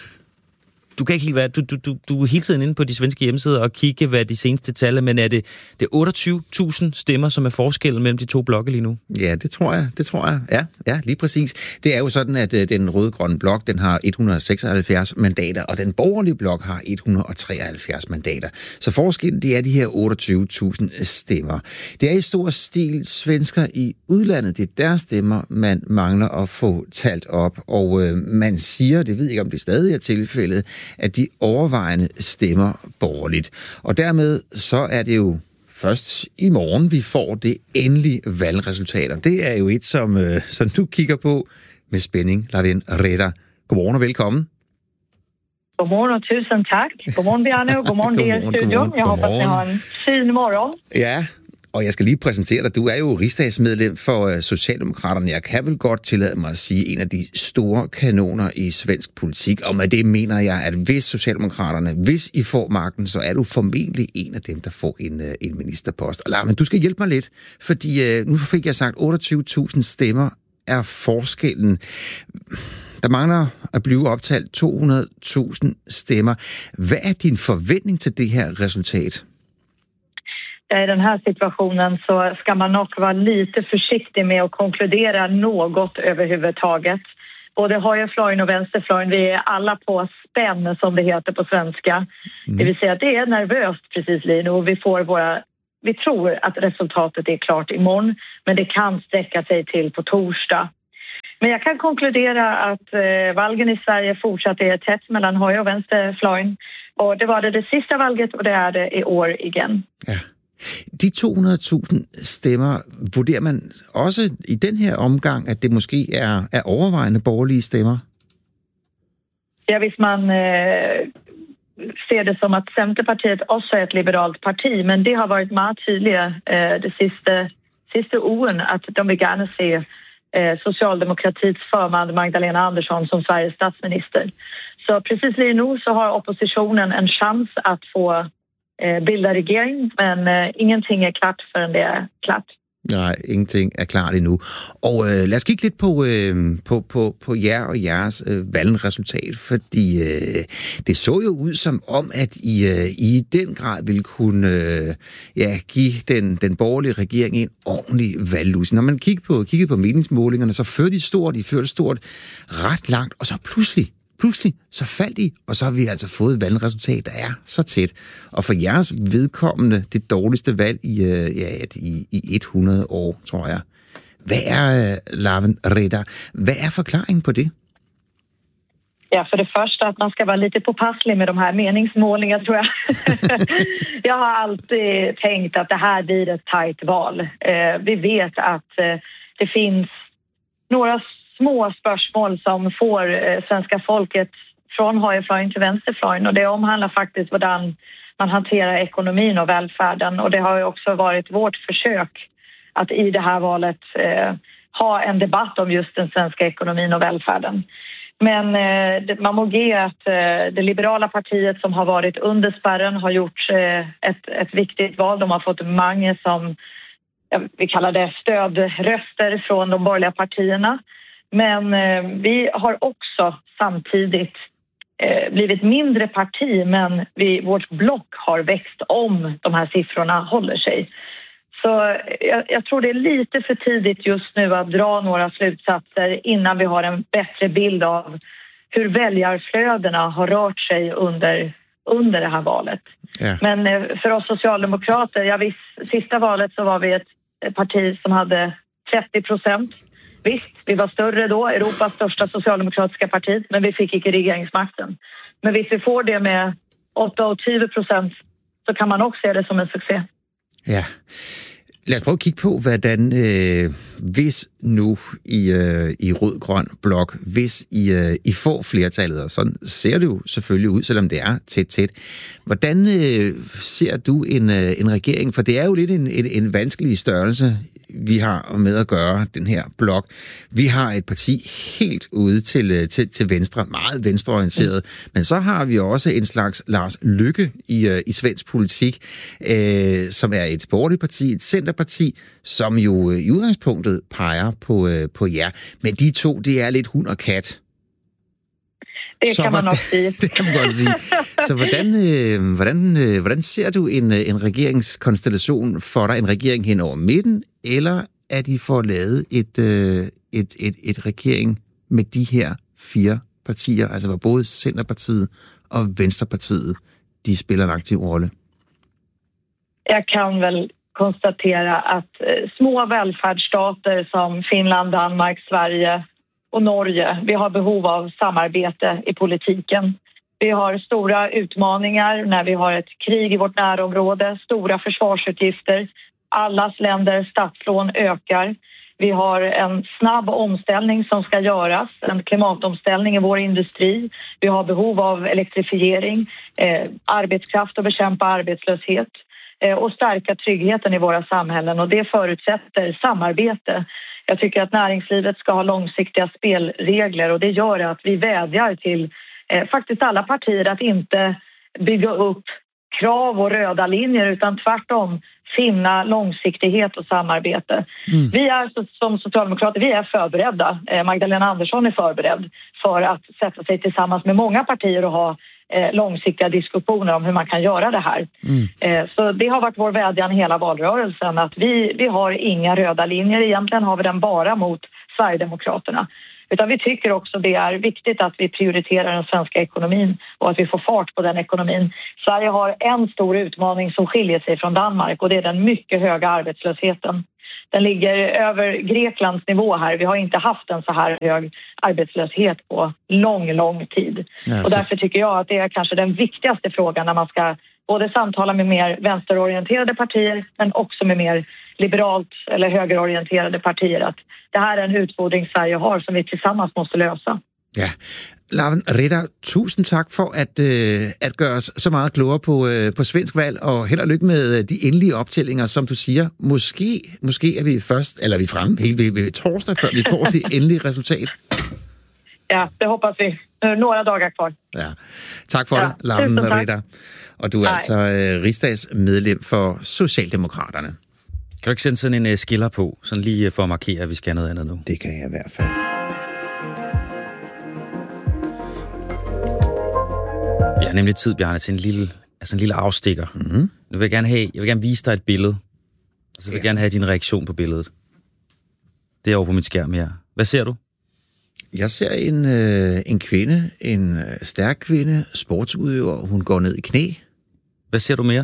Du kan ikke lige være, du er hele tiden inde på de svenske hjemmesider og kigge, hvad de seneste tal er, men er det 28.000 stemmer, som er forskellen mellem de to blokke lige nu? Ja, det tror jeg. Ja, lige præcis. Det er jo sådan, at den røde-grønne blok, den har 176 mandater, og den borgerlige blok har 173 mandater. Så forskellen, det er de her 28.000 stemmer. Det er i stor stil svensker i udlandet. Det er deres stemmer, man mangler at få talt op, og man siger, det ved jeg ikke, om det stadig er tilfældet, at de overvejende stemmer borgerligt. Og dermed så er det jo først i morgen, vi får det endelige valgresultater. Det er jo et, som du kigger på med spænding, Laven Reda. Godmorgen og velkommen. Godmorgen og tusind tak. Godmorgen, Bjarne, og godmorgen, DR-studion. Jeg håber, at har en siden morgen. Ja, og jeg skal lige præsentere dig. Du er jo rigsdagsmedlem for Socialdemokraterne. Jeg kan vel godt tillade mig at sige en af de store kanoner i svensk politik. Og med det mener jeg, at hvis Socialdemokraterne, hvis I får magten, så er du formentlig en af dem, der får en ministerpost. Og men du skal hjælpe mig lidt, fordi nu fik jeg sagt 28.000 stemmer er forskellen. Der mangler at blive optalt 200.000 stemmer. Hvad er din forventning til det her resultat? I den här situationen så ska man nog vara lite försiktig med att konkludera något överhuvudtaget. Både högerflöjen och vänsterflöjen, vi är alla på spänn som det heter på svenska. Det vill säga att det är nervöst precis nu och vi tror att resultatet är klart imorgon, men det kan sträcka sig till på torsdag. Men jag kan konkludera att valgen i Sverige fortsatt är tätt mellan höger- och vänsterflöjen. Och det var det sista valget, och det är det i år igen. Ja. De 200.000 stemmer, vurderer man også i den her omgang, at det måske er overvejende borgerlige stemmer? Ja, hvis man ser det som att Centerpartiet också är ett liberalt parti, men det har varit meget tydliga det sista åren att de vill gärna se Socialdemokratiets förman Magdalena Andersson som Sveriges statsminister. Så precis nu så har oppositionen en chans att få bilda regering, men ingenting er klart, førend det er klart. Nej, ingenting er klart endnu. Og lad os kigge lidt på jer og jeres valgresultat, fordi det så jo ud som om, at I den grad ville kunne give den borgerlige regering en ordentlig valglus. Når man kiggede på meningsmålingerne, så førte de stort ret langt, og så pludselig så faldt de, og så har vi altså fået et valgresultat, der er så tæt. Og for jeres vedkommende det dårligste valg i 100 år, tror jeg. Hvad er, Laven Redar, hvad er forklaringen på det? Ja, för det första att man ska vara lite påpasslig med de här meningsmålningarna, tror jag. Jag har alltid tänkt att det här blir ett tajt val. Vi vet att det finns några små spörsmål som får svenska folket från högerflöjen till vänsterflöjen, och det omhandlar faktiskt hur man hanterar ekonomin och välfärden, och det har ju också varit vårt försök att i det här valet ha en debatt om just den svenska ekonomin och välfärden. Men man må ge att det liberala partiet som har varit under spärren har gjort ett viktigt val. De har fått många som vi kallar det stödröster från de borgerliga partierna. Men vi har också samtidigt blivit mindre parti, men vårt block har växt om de här siffrorna håller sig. Så jag tror det är lite för tidigt just nu att dra några slutsatser innan vi har en bättre bild av hur väljarflödena har rört sig under det här valet. Yeah. Men för oss socialdemokrater, sista valet så var vi ett parti som hade 30%. Visst, vi var större då, Europas största socialdemokratiska parti, men vi fick inte regeringsmakten. Men hvis vi får det med 28% så kan man også se det som en succes. Ja. Lad os prøve at kigge på, hvordan hvis nu i rød-grøn blok, hvis I får flertallet, og sådan ser det jo selvfølgelig ud, selvom det er tæt. Hvordan ser du en regering? For det er jo lidt en vanskelig størrelse, vi har med at gøre, den her blok. Vi har et parti helt ude til venstre, meget venstreorienteret, men så har vi også en slags Lars Løkke i svensk politik, som er et borgerligt parti, et centerparti, som jo i udgangspunktet peger på jer. Men de to, det er lidt hund og kat. Det kan man nok sige. Det kan man godt sige. Så hvordan ser du en regeringskonstellation for dig? En regering hen over midten, eller at I får lavet et regering med de her 4 partier, altså hvor både Centerpartiet og Venstrepartiet, de spiller en aktiv rolle? Jag kan väl konstatera att små välfärdsstater som Finland, Danmark, Sverige och Norge, vi har behov av samarbete i politiken. Vi har stora utmaningar när vi har ett krig i vårt närområde, stora försvarsutgifter. Allas länder statslån ökar. Vi har en snabb omställning som ska göras, en klimatomställning i vår industri. Vi har behov av elektrifiering, arbetskraft och bekämpa arbetslöshet och stärka tryggheten i våra samhällen, och det förutsätter samarbete. Jag tycker att näringslivet ska ha långsiktiga spelregler, och det gör att vi vädjar till faktiskt alla partier att inte bygga upp krav och röda linjer, utan tvärtom finna långsiktighet och samarbete. Vi är som socialdemokrater, vi är förberedda. Magdalena Andersson är förberedd för att sätta sig tillsammans med många partier och ha långsiktiga diskussioner om hur man kan göra det här. Så det har varit vår vädjan hela valrörelsen att vi har inga röda linjer. Egentligen har vi den bara mot Sverigedemokraterna. Utan vi tycker också det är viktigt att vi prioriterar den svenska ekonomin och att vi får fart på den ekonomin. Sverige har en stor utmaning som skiljer sig från Danmark och det är den mycket höga arbetslösheten. Den ligger över Greklands nivå här. Vi har inte haft en så här hög arbetslöshet på lång tid. Och därför tycker jag att det är kanske den viktigaste frågan när man ska både samtala med mer vänsterorienterade partier men också med mer liberalt eller högerorienterade partier. Att det här är en utfordring Sverige har som vi tillsammans måste løse. Ja, Laven Ridder, tusind tak for at gøre os så meget klogere på svensk valg, og held og lykke med de endelige optællinger, som du siger. Måske er vi først, eller er vi fremme helt ved torsdag, før vi får det endelige resultat. Ja, det hoppas vi. Några dagar kvar. Ja. Tak for det, Laven Ridder. Og du er altså rigsdagsmedlem for Socialdemokraterne. Kan du ikke sende sådan en skiller på, sådan lige for at markere, at vi skal noget andet nu? Det kan jeg i hvert fald. Vi har nemlig tid, Bjarne, til en lille afstikker. Nu vil jeg gerne vise dig et billede. Og så vil jeg gerne have din reaktion på billedet. Det er over på mit skærm her. Hvad ser du? Jeg ser en kvinde, en stærk kvinde, sportsudøver. Hun går ned i knæ. Hvad ser du mere?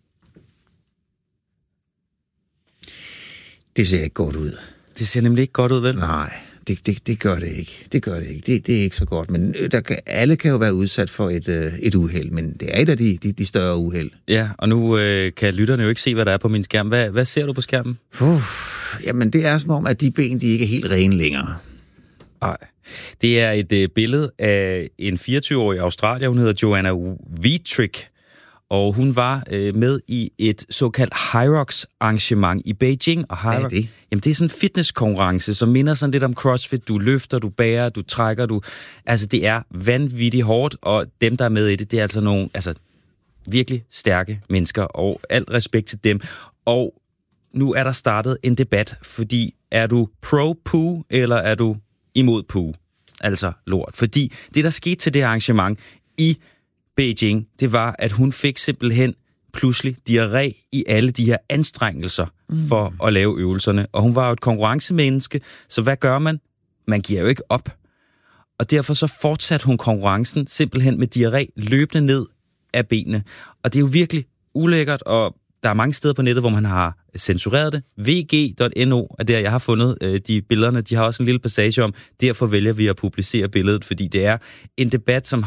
Det ser ikke godt ud. Det ser nemlig ikke godt ud, vel? Nej, det gør det ikke. Det gør det ikke. Det er ikke så godt. Men alle kan jo være udsat for et uheld, men det er et af de større uheld. Ja, og nu kan lytterne jo ikke se, hvad der er på min skærm. Hvad ser du på skærmen? Jamen, det er som om, at de ben, de ikke er helt rene længere. Nej. Det er et billede af en 24-årig australier. Hun hedder Joanna Wietrich. Og hun var med i et såkaldt Hyrox-arrangement i Beijing. Og Hyrox, hvad er det? Jamen, det er sådan en fitnesskonkurrence, som minder sådan lidt om CrossFit. Du løfter, du bærer, du trækker, Altså, det er vanvittigt hårdt, og dem, der er med i det, det er altså nogle virkelig stærke mennesker, og alt respekt til dem. Og nu er der startet en debat, fordi er du pro-poo, eller er du imod poo? Altså lort. Fordi det, der skete til det arrangement i Beijing, det var, at hun fik simpelthen pludselig diarré i alle de her anstrengelser for at lave øvelserne. Og hun var jo et konkurrencemenneske, så hvad gør man? Man giver jo ikke op. Og derfor så fortsatte hun konkurrencen simpelthen med diarré løbende ned af benene. Og det er jo virkelig ulækkert, og der er mange steder på nettet, hvor man har censureret det. vg.no er der, jeg har fundet de billederne. De har også en lille passage om, derfor vælger vi at publicere billedet, fordi det er en debat, som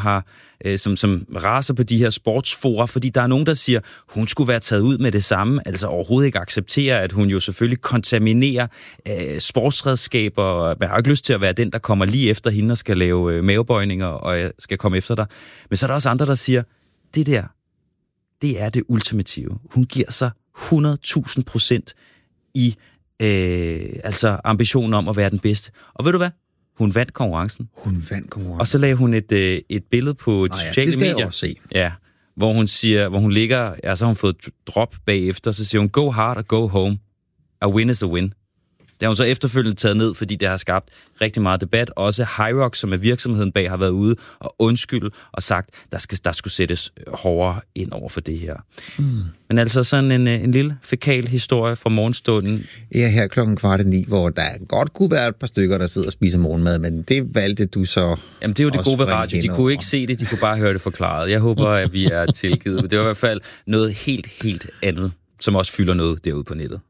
raser på de her sportsfora, fordi der er nogen, der siger, hun skulle være taget ud med det samme, altså overhovedet ikke acceptere, at hun jo selvfølgelig kontaminerer sportsredskaber. Man har ikke lyst til at være den, der kommer lige efter hende og skal lave mavebøjninger og skal komme efter dig. Men så er der også andre, der siger, det er det ultimative. Hun giver sig 100.000% i ambitionen om at være den bedste. Og ved du hvad? Hun vandt konkurrencen. Og så lagde hun et billede på de sociale medier. Det skal jeg også se. Ja, hvor hun ligger, så har hun fået drop bagefter, så siger hun, go hard og go home. A win is a win. Det har hun så efterfølgende taget ned, fordi det har skabt rigtig meget debat. Også Hyrox, som er virksomheden bag, har været ude og undskylde og sagt, der skulle sættes hårdere ind over for det her. Men altså sådan en lille fækal historie fra morgenstunden. Ja, her 8:15, hvor der godt kunne være et par stykker, der sidder og spiser morgenmad, men det valgte du så. Jamen det er jo det gode ved radio. De kunne ikke se det, de kunne bare høre det forklaret. Jeg håber, at vi er tilgivet. Det var i hvert fald noget helt andet, som også fylder noget derude på nettet.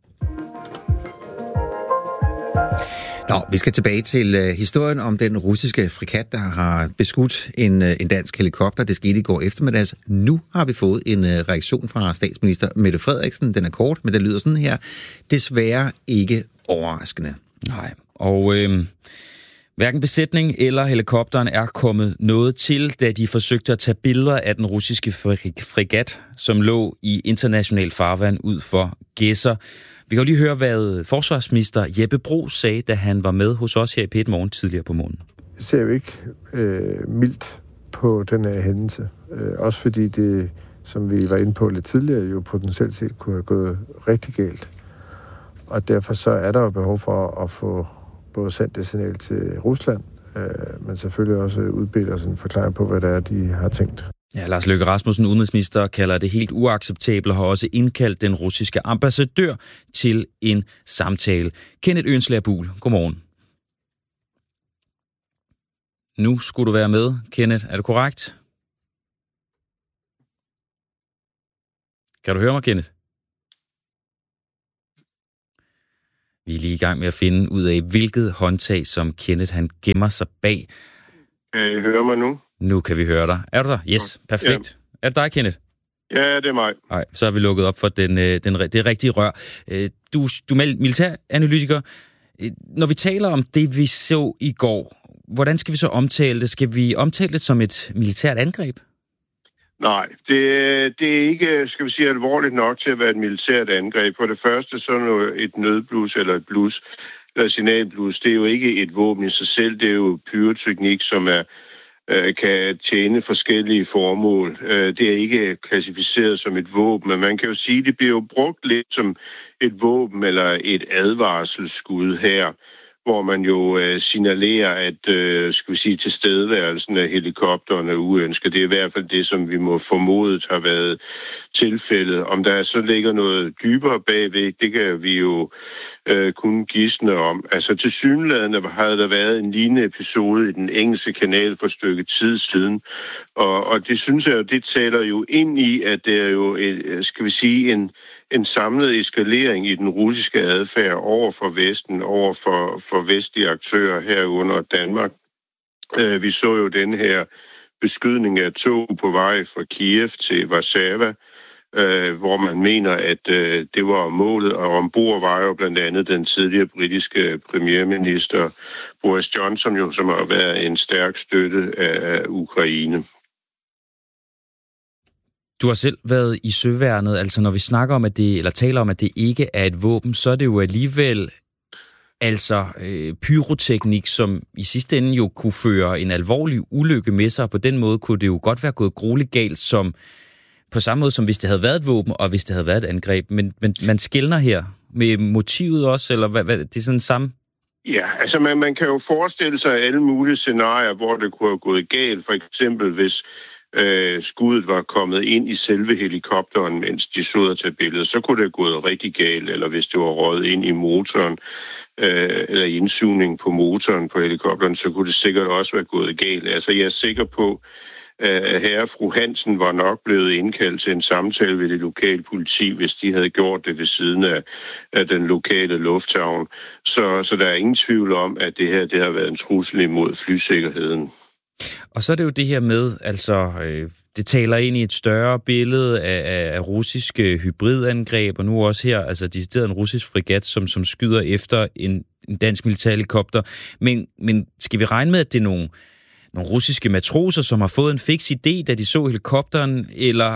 Nå, vi skal tilbage til historien om den russiske frikat, der har beskudt en dansk helikopter. Det skete i går eftermiddags. Nu har vi fået en reaktion fra statsminister Mette Frederiksen. Den er kort, men den lyder sådan her. Desværre ikke overraskende. Nej, og hverken besætning eller helikopteren er kommet noget til, da de forsøgte at tage billeder af den russiske frigat, som lå i international farvand ud for Gedser. Vi kan jo lige høre, hvad forsvarsminister Jeppe Bruus sagde, da han var med hos os her i P1 Morgen tidligere på morgenen. Jeg ser jo ikke mildt på den her hændelse. Også fordi det som vi var inde på lidt tidligere, jo potentielt set kunne have gået rigtig galt. Og derfor så er der jo behov for at få både sendt det signal til Rusland, men selvfølgelig også udbedt os en forklaring på, hvad det er, de har tænkt. Ja, Lars Løkke Rasmussen, udenrigsminister, kalder det helt uacceptabelt og har også indkaldt den russiske ambassadør til en samtale. Kenneth Ønslager Buhl, godmorgen. Nu skulle du være med, Kenneth. Er det korrekt? Kan du høre mig, Kenneth? Vi er lige i gang med at finde ud af, hvilket håndtag, som Kenneth han gemmer sig bag. Kan I høre mig nu? Nu kan vi høre dig. Er du der? Yes, perfekt. Ja. Er det dig, Kenneth? Ja, det er mig. Nej, så har vi lukket op for det rigtige rør. Du er militæranalytiker. Når vi taler om det, vi så i går, hvordan skal vi så omtale det? Skal vi omtale det som et militært angreb? Nej, det er ikke, skal vi sige, alvorligt nok til at være et militært angreb. For det første, så er et nødblus eller et blus, eller signalblus, det er jo ikke et våben i sig selv. Det er jo pyroteknik, som kan tjene forskellige formål. Det er ikke klassificeret som et våben, men man kan jo sige, at det bliver jo brugt lidt som et våben eller et advarselsskud her, hvor man jo signalerer, at skal vi sige, tilstedeværelsen af helikopteren er uønsket. Det er i hvert fald det, som vi må formodet har været tilfældet. Om der så ligger noget dybere bagved, det kan vi jo kun gisne om. Altså tilsyneladende havde der været en lignende episode i den engelske kanal for et stykke tid siden, og det synes jeg jo, det taler jo ind i, at det er jo, skal vi sige, en samlet eskalering i den russiske adfærd over for Vesten, over for vestlige aktører herunder Danmark. Vi så jo den her beskydning af tog på vej fra Kiev til Warszawa, hvor man mener, at det var målet, og ombord var jo blandt andet den tidligere britiske premierminister Boris Johnson, som har været en stærk støtte af Ukraine. Du har selv været i søværnet, altså når vi snakker om, at det, eller taler om, at det ikke er et våben, så er det jo alligevel pyroteknik, som i sidste ende jo kunne føre en alvorlig ulykke med sig, og på den måde kunne det jo godt være gået grueligt galt, som på samme måde som hvis det havde været et våben, og hvis det havde været et angreb. Men man skelner her med motivet også, eller hvad det er sådan samme? Ja, altså man kan jo forestille sig alle mulige scenarier, hvor det kunne have gået galt. For eksempel hvis skuddet var kommet ind i selve helikopteren, mens de stod og tage billeder, så kunne det have gået rigtig galt, eller hvis det var røget ind i motoren, eller indsugning på motoren på helikopteren, så kunne det sikkert også være gået galt. Altså jeg er sikker på, at herre og fru Hansen var nok blevet indkaldt til en samtale ved det lokale politi, hvis de havde gjort det ved siden af den lokale lufthavn. Så der er ingen tvivl om, at det har været en trussel imod flysikkerheden. Og så er det jo det her med, altså det taler ind i et større billede af russiske hybridangreb, og nu også her, altså decideret en russisk fregat, som skyder efter en dansk militærhelikopter. Men skal vi regne med, at det er nogle russiske matroser, som har fået en fiks idé, da de så helikopteren, eller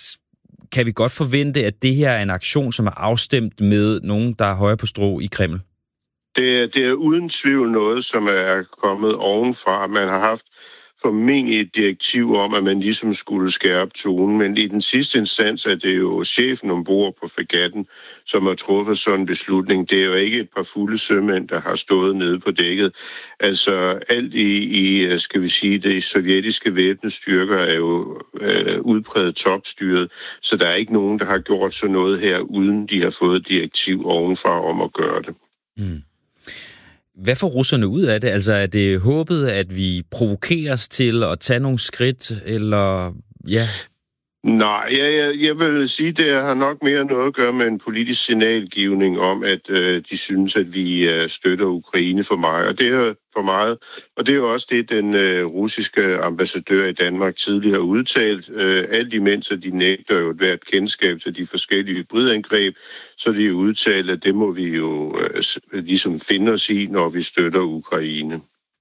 kan vi godt forvente, at det her er en aktion, som er afstemt med nogen, der er højere på strå i Kreml? Det er uden tvivl noget, som er kommet ovenfra. Man har haft formentlig et direktiv om, at man ligesom skulle skærpe tonen, men i den sidste instans er det jo chefen ombord på fregatten, som har truffet sådan en beslutning. Det er jo ikke et par fulde sømænd, der har stået nede på dækket. Altså alt i skal vi sige, det sovjetiske væbnede styrker er jo udpræget topstyret, så der er ikke nogen, der har gjort sådan noget her, uden de har fået direktiv ovenfra om at gøre det. Mm. Hvad får russerne ud af det? Altså er det håbet, at vi provokeres til at tage nogle skridt, eller ja? Nej, jeg vil sige, det har nok mere noget at gøre med en politisk signalgivning om, at de synes, at vi støtter Ukraine for meget. Og det er for meget. Og det er jo også det, den russiske ambassadør i Danmark tidligere har udtalt. Alt imens, at de nægter jo hvert kendskab til de forskellige hybridangreb, så de udtalt, at det må vi jo ligesom finde os i, når vi støtter Ukraine.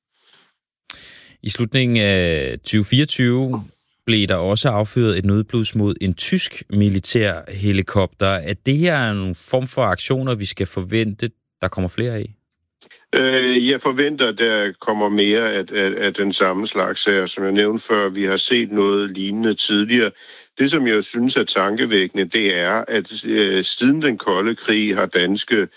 I slutningen af 2024 blev der også affyret et nødblus mod en tysk militær helikopter. Er det her en form for aktioner, vi skal forvente, der kommer flere af? Jeg forventer, at der kommer mere af den samme slags her. Som jeg nævnte før, vi har set noget lignende tidligere. Det, som jeg synes er tankevækkende, det er, at siden den kolde krig har danske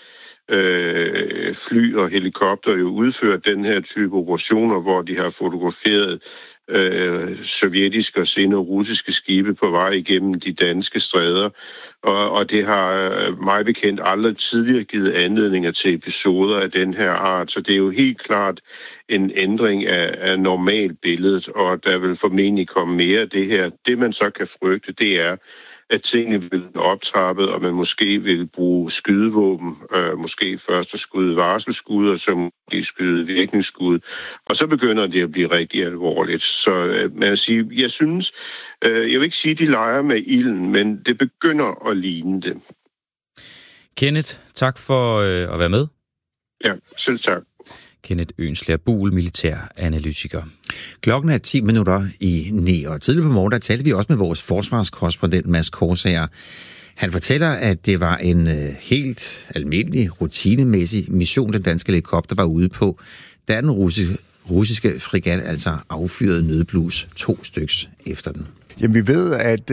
fly og helikopter jo udført den her type operationer, hvor de har fotograferet sovjetiske og senere russiske skibe på vej igennem de danske stræder. Og det har mig bekendt aldrig tidligere givet anledninger til episoder af den her art. Så det er jo helt klart en ændring af normalbilledet, og der vil formentlig komme mere af det her. Det, man så kan frygte, det er, at tingene vil optrappet, og man måske vil bruge skydevåben, måske først at skyde varselsskud, og så måske skyde virkningsskud, og så begynder det at blive rigtig alvorligt. Så man sige, jeg synes, jeg vil ikke sige, at de leger med ilden, men det begynder at ligne det. Kenneth, tak for at være med. Ja, selv tak. Kenneth Øenslager Buhl, militæranalytiker. Klokken er 10 minutter i 9, og tidligere på morgen, der talte vi også med vores forsvarskorrespondent Mads Korsager. Han fortæller, at det var en helt almindelig, rutinemæssig mission, den danske helikopter var ude på, da den russiske fregat altså affyrede nødblus 2 styks efter den. Jamen, vi ved, at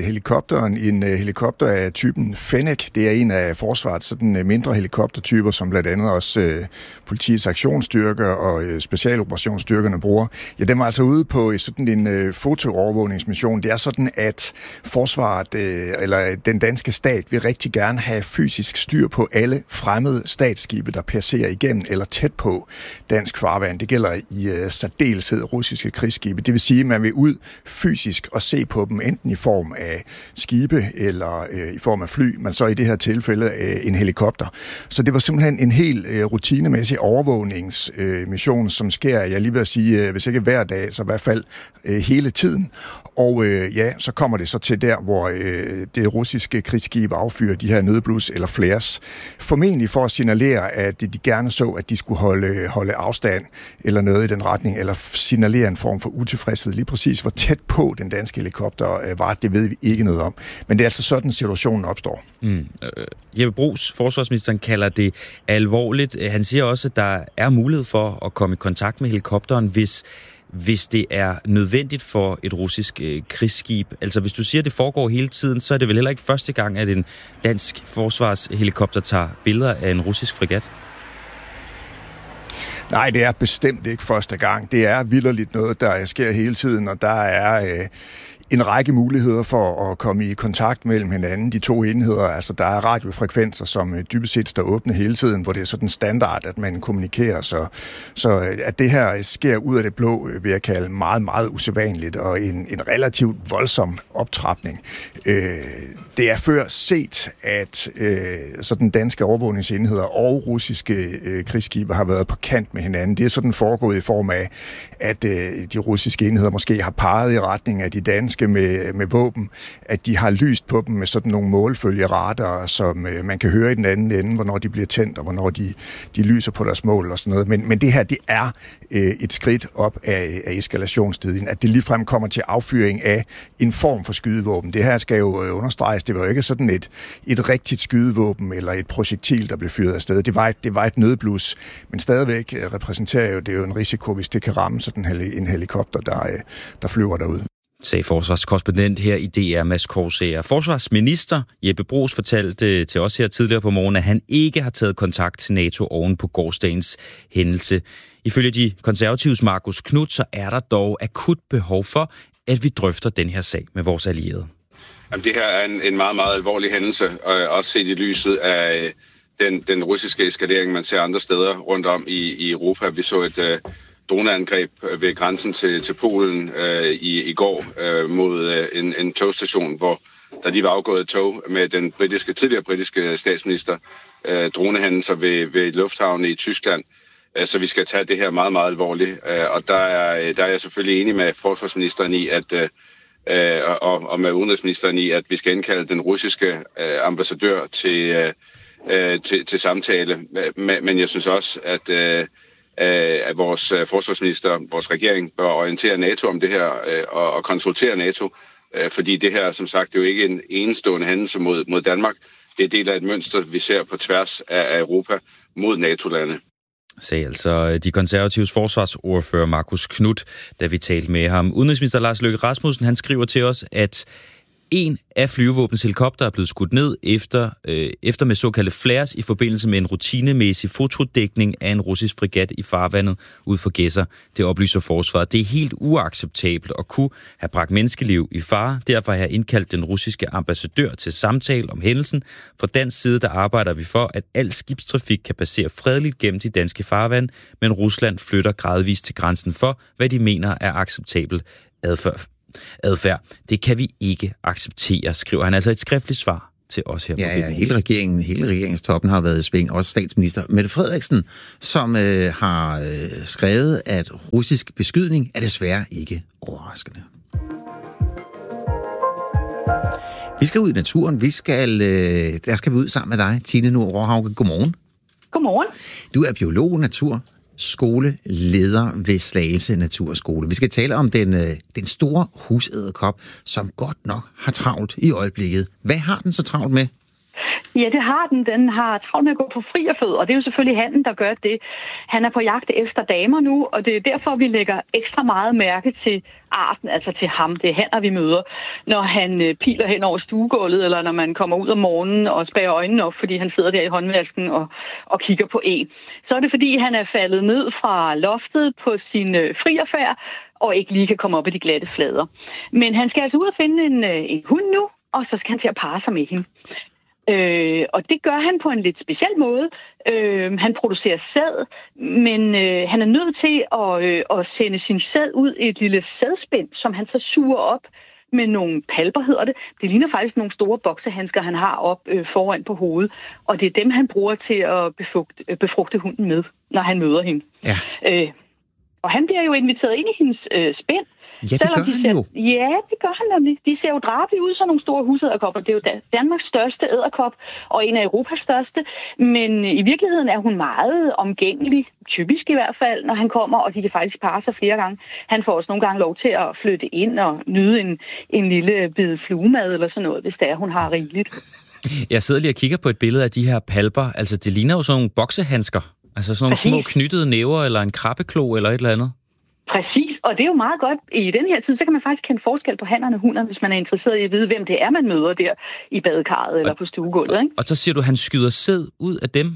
en helikopter af typen Fennec, det er en af forsvarets sådan mindre helikoptertyper, som blandt andet også politiets aktionsstyrker og specialoperationsstyrkerne bruger. Ja, den var altså ude på sådan en fotoovervågningsmission. Det er sådan, at forsvaret, eller den danske stat, vil rigtig gerne have fysisk styr på alle fremmede statsskibe, der passerer igennem eller tæt på dansk farvand. Det gælder i særdeleshed russiske krigsskibe. Det vil sige, at man vil ud fysisk og se på dem, enten i form af skibe eller i form af fly, men så i det her tilfælde en helikopter. Så det var simpelthen en helt rutinemæssig overvågningsmission, som sker, jeg lige vil sige, hvis ikke hver dag, så i hvert fald hele tiden. Og så kommer det så til der, hvor det russiske krigsskib affyrer de her nødblus eller flares, formentlig for at signalere, at de gerne så, at de skulle holde afstand eller noget i den retning, eller signalere en form for utilfredshed. Lige præcis hvor tæt på den danske helikopter var, det ved vi ikke noget om. Men det er altså sådan, situationen opstår. Jeppe Bruus, forsvarsministeren, kalder det alvorligt. Han siger også, at der er mulighed for at komme i kontakt med helikopteren, hvis det er nødvendigt for et russisk krigsskib. Altså, hvis du siger, at det foregår hele tiden, så er det vel heller ikke første gang, at en dansk forsvarshelikopter tager billeder af en russisk fregat? Nej, det er bestemt ikke første gang. Det er vitterligt noget, der sker hele tiden, og der er en række muligheder for at komme i kontakt mellem hinanden, de to enheder. Altså, der er radiofrekvenser, som dybest set står åbne hele tiden, hvor det er sådan standard, at man kommunikerer. Så at det her sker ud af det blå, vil jeg kalde meget, meget usædvanligt, og en relativt voldsom optrapning. Det er før set, at sådan danske overvågningsenheder og russiske krigsskibe har været på kant med hinanden. Det er sådan foregået i form af, at de russiske enheder måske har peget i retning af de danske med våben, at de har lyst på dem med sådan nogle målfølgeradar, som man kan høre i den anden ende, hvornår de bliver tændt, og hvornår de lyser på deres mål og sådan noget. Men det her, det er et skridt op af eskalationsstidien, at det ligefrem kommer til affyring af en form for skydevåben. Det her skal jo understreges, det var jo ikke sådan et rigtigt skydevåben eller et projektil, der blev fyret afsted. Det var et nødblus, men stadigvæk repræsenterer det jo en risiko, hvis det kan ramme sådan en helikopter, der flyver derude. Sagde forsvarskorrespondent her i DR, Mads Korsager. Forsvarsminister Jeppe Bruus fortalte til os her tidligere på morgen, at han ikke har taget kontakt til NATO oven på gårsdagens hændelse. Ifølge de konservatives Marcus Knuth, så er der dog akut behov for, at vi drøfter den her sag med vores allierede. Jamen, det her er en meget, meget alvorlig hændelse, også set i lyset af den russiske eskalering, man ser andre steder rundt om i Europa. Vi så et droneangreb ved grænsen til Polen i går mod en togstation, hvor der lige var afgået et tog med den tidligere britiske statsminister. Dronehændelser ved lufthavnen i Tyskland. Så vi skal tage det her meget, meget alvorligt. Og der er jeg selvfølgelig enig med forsvarsministeren i, og med udenrigsministeren i, at vi skal indkalde den russiske ambassadør til samtale. Men jeg synes også, at vores forsvarsminister, vores regering, bør orientere NATO om det her og konsultere NATO. Fordi det her, som sagt, det er jo ikke en enestående hændelse mod Danmark. Det er del af et mønster, vi ser på tværs af Europa mod NATO-lande. Sagde altså de konservatives forsvarsordfører Marcus Knuth, da vi talte med ham. Udenrigsminister Lars Løkke Rasmussen, han skriver til os, at En af flyvevåbens helikopter er blevet skudt ned efter med såkaldte flares i forbindelse med en rutinemæssig fotodækning af en russisk fregat i farvandet ud for Gedser. Det oplyser forsvaret. Det er helt uacceptabelt og kunne have bragt menneskeliv i fare. Derfor har jeg indkaldt den russiske ambassadør til samtale om hændelsen. Fra dansk side der arbejder vi for, at al skibstrafik kan passere fredeligt gennem de danske farvand, men Rusland flytter gradvist til grænsen for, hvad de mener er acceptabel adfærd. Det kan vi ikke acceptere, skriver han altså et skriftligt svar til os her. Ja, hele regeringstoppen har været i sving, også statsminister Mette Frederiksen, som har skrevet, at russisk beskydning er desværre ikke overraskende. Vi skal ud i naturen. Der skal vi ud sammen med dig, Tine Nord Råhauke. Godmorgen. Godmorgen. Du er biolog, naturskoleleder ved Slagelse Naturskole. Vi skal tale om den store husæderkop, som godt nok har travlt i øjeblikket. Hvad har den så travlt med? Ja, det har den. Den har travlt med at gå på frierfødder, og det er jo selvfølgelig hannen, der gør det. Han er på jagt efter damer nu, og det er derfor, vi lægger ekstra meget mærke til arten, altså til ham. Det er hanner, vi møder, når han piler hen over stuegulvet, eller når man kommer ud om morgenen og spærrer øjnene op, fordi han sidder der i håndvasken og kigger på en. Så er det, fordi han er faldet ned fra loftet på sin frierfærd, og ikke lige kan komme op i de glatte flader. Men han skal altså ud og finde en hund nu, og så skal han til at parre sig med hende. Og det gør han på en lidt speciel måde. Han producerer sæd, men han er nødt til at sende sin sæd ud i et lille sædspind, som han så suger op med nogle palper, hedder det. Det ligner faktisk nogle store boksehandsker, han har op foran på hovedet, og det er dem, han bruger til at befrugte hunden med, når han møder hende. Ja. Og han bliver jo inviteret ind i hendes spind. Ja, det gør han jo. Ja, det gør han nemlig. De ser jo drabelige ud, sådan nogle store husæderkopper. Det er jo Danmarks største æderkop, og en af Europas største. Men i virkeligheden er hun meget omgængelig, typisk i hvert fald, når han kommer, og de kan faktisk parre sig flere gange. Han får også nogle gange lov til at flytte ind og nyde en lille bid fluemad eller sådan noget, hvis det er, hun har rigeligt. Jeg sidder lige og kigger på et billede af de her palper. Altså, det ligner jo sådan nogle boksehandsker. Altså sådan nogle små knyttede næver, eller en krabbeklo, eller et eller andet. Præcis, og det er jo meget godt. I den her tid, så kan man faktisk kende forskel på hannerne og hunder, hvis man er interesseret i at vide, hvem det er, man møder der i badekarret eller på stuegulvet. Ikke? Og så siger du, at han skyder sæd ud af dem?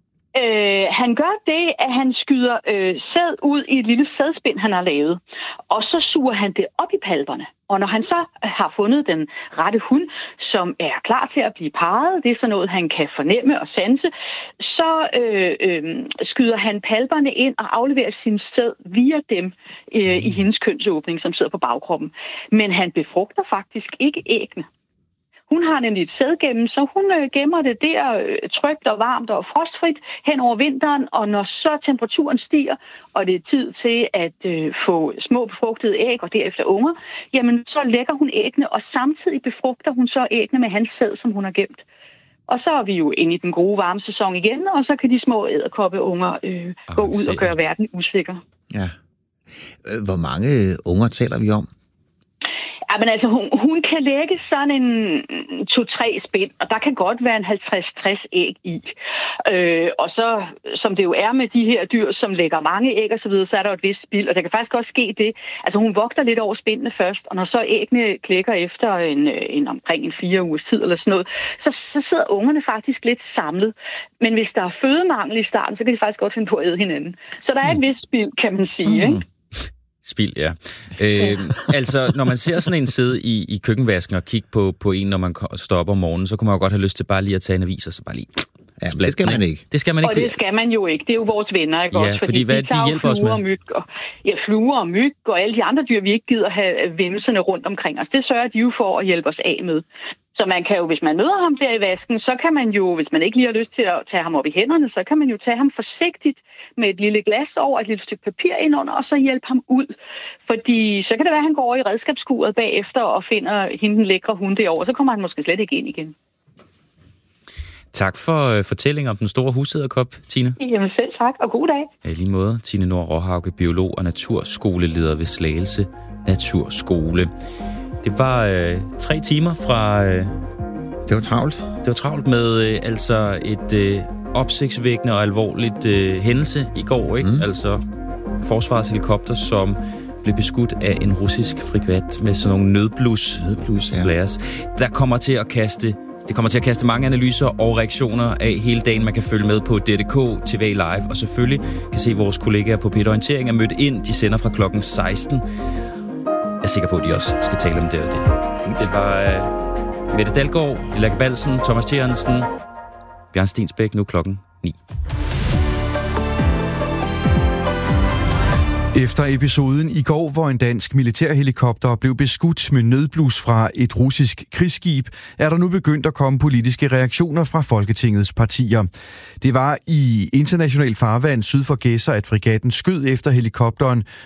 Han gør det, at han skyder sæd ud i et lille sædspind, han har lavet. Og så suger han det op i palperne. Og når han så har fundet den rette hund, som er klar til at blive parret, det er sådan noget, han kan fornemme og sanse, så skyder han palperne ind og afleverer sin sæd via dem i hendes kønsåbning, som sidder på bagkroppen. Men han befrugter faktisk ikke æggene. Hun har nemlig et sædgemme, så hun gemmer det der trygt og varmt og frostfrit hen over vinteren, og når så temperaturen stiger, og det er tid til at få små befrugtede æg og derefter unger, jamen så lægger hun æggene, og samtidig befrugter hun så æggene med hans sæd, som hun har gemt. Og så er vi jo inde i den gode varme sæson igen, og så kan de små edderkoppeunger gå ud og gøre verden usikker. Ja. Hvor mange unger taler vi om? Ja, men altså, hun kan lægge sådan en 2-3 spind, og der kan godt være en 50-60 æg i. Og så, som det jo er med de her dyr, som lægger mange æg og så videre, så er der et vist spild, og der kan faktisk også ske det. Altså, hun vogter lidt over spindene først, og når så æggene klækker efter omkring en 4 ugers tid eller sådan noget, så sidder ungerne faktisk lidt samlet. Men hvis der er fødemangel i starten, så kan de faktisk godt finde på at æde hinanden. Så der er et vist spild, kan man sige, ikke? Spild, ja. Altså, når man ser sådan en sidde i køkkenvasken og kigge på en, når man står op om morgenen, så kunne man jo godt have lyst til bare lige at tage en avis og så bare lige... Ja, det skal man ikke. Det skal man ikke. Og det skal man jo ikke. Det er jo vores venner, ikke også? Fordi hvad de hjælper os med? Og myg, fluer og myg og alle de andre dyr, vi ikke gider have vemmelserne rundt omkring os. Det sørger de jo for at hjælpe os af med. Så man kan jo, hvis man møder ham der i vasken, så kan man jo, hvis man ikke lige har lyst til at tage ham op i hænderne, så kan man jo tage ham forsigtigt med et lille glas over, et lille stykke papir indunder, og så hjælpe ham ud. Fordi så kan det være, at han går over i redskabsskuret bagefter og finder hende den lækre hund derovre. Så kommer han måske slet ikke ind igen. Tak for fortællingen om den store husæderkop, Tine. Jamen selv tak, og god dag. Ja, i lige måde, Tine Nord Råhauke, biolog og naturskoleleder ved Slagelse Naturskole. Det var 3 timer fra... Det var travlt. Det var travlt med altså et opsigtsvækkende og alvorligt hændelse i går, ikke? Altså forsvarets helikopter, som blev beskudt af en russisk fregat med sådan nogle nødblus. Ja. Det kommer til at kaste mange analyser og reaktioner af hele dagen. Man kan følge med på DDK, TV Live, og selvfølgelig kan se vores kollegaer på P1 Orientering er mødt ind. De sender fra klokken 16. Jeg er sikker på, at de også skal tale om det og det. Det var Mette Dalgaard, Lærke Balsen, Thomas Tjernsen, Bjørn Stensbæk, nu klokken 9. Efter episoden i går, hvor en dansk militærhelikopter blev beskudt med nødblus fra et russisk krigsskib, er der nu begyndt at komme politiske reaktioner fra Folketingets partier. Det var i international farvand syd for Gedser, at fregatten skød efter helikopteren,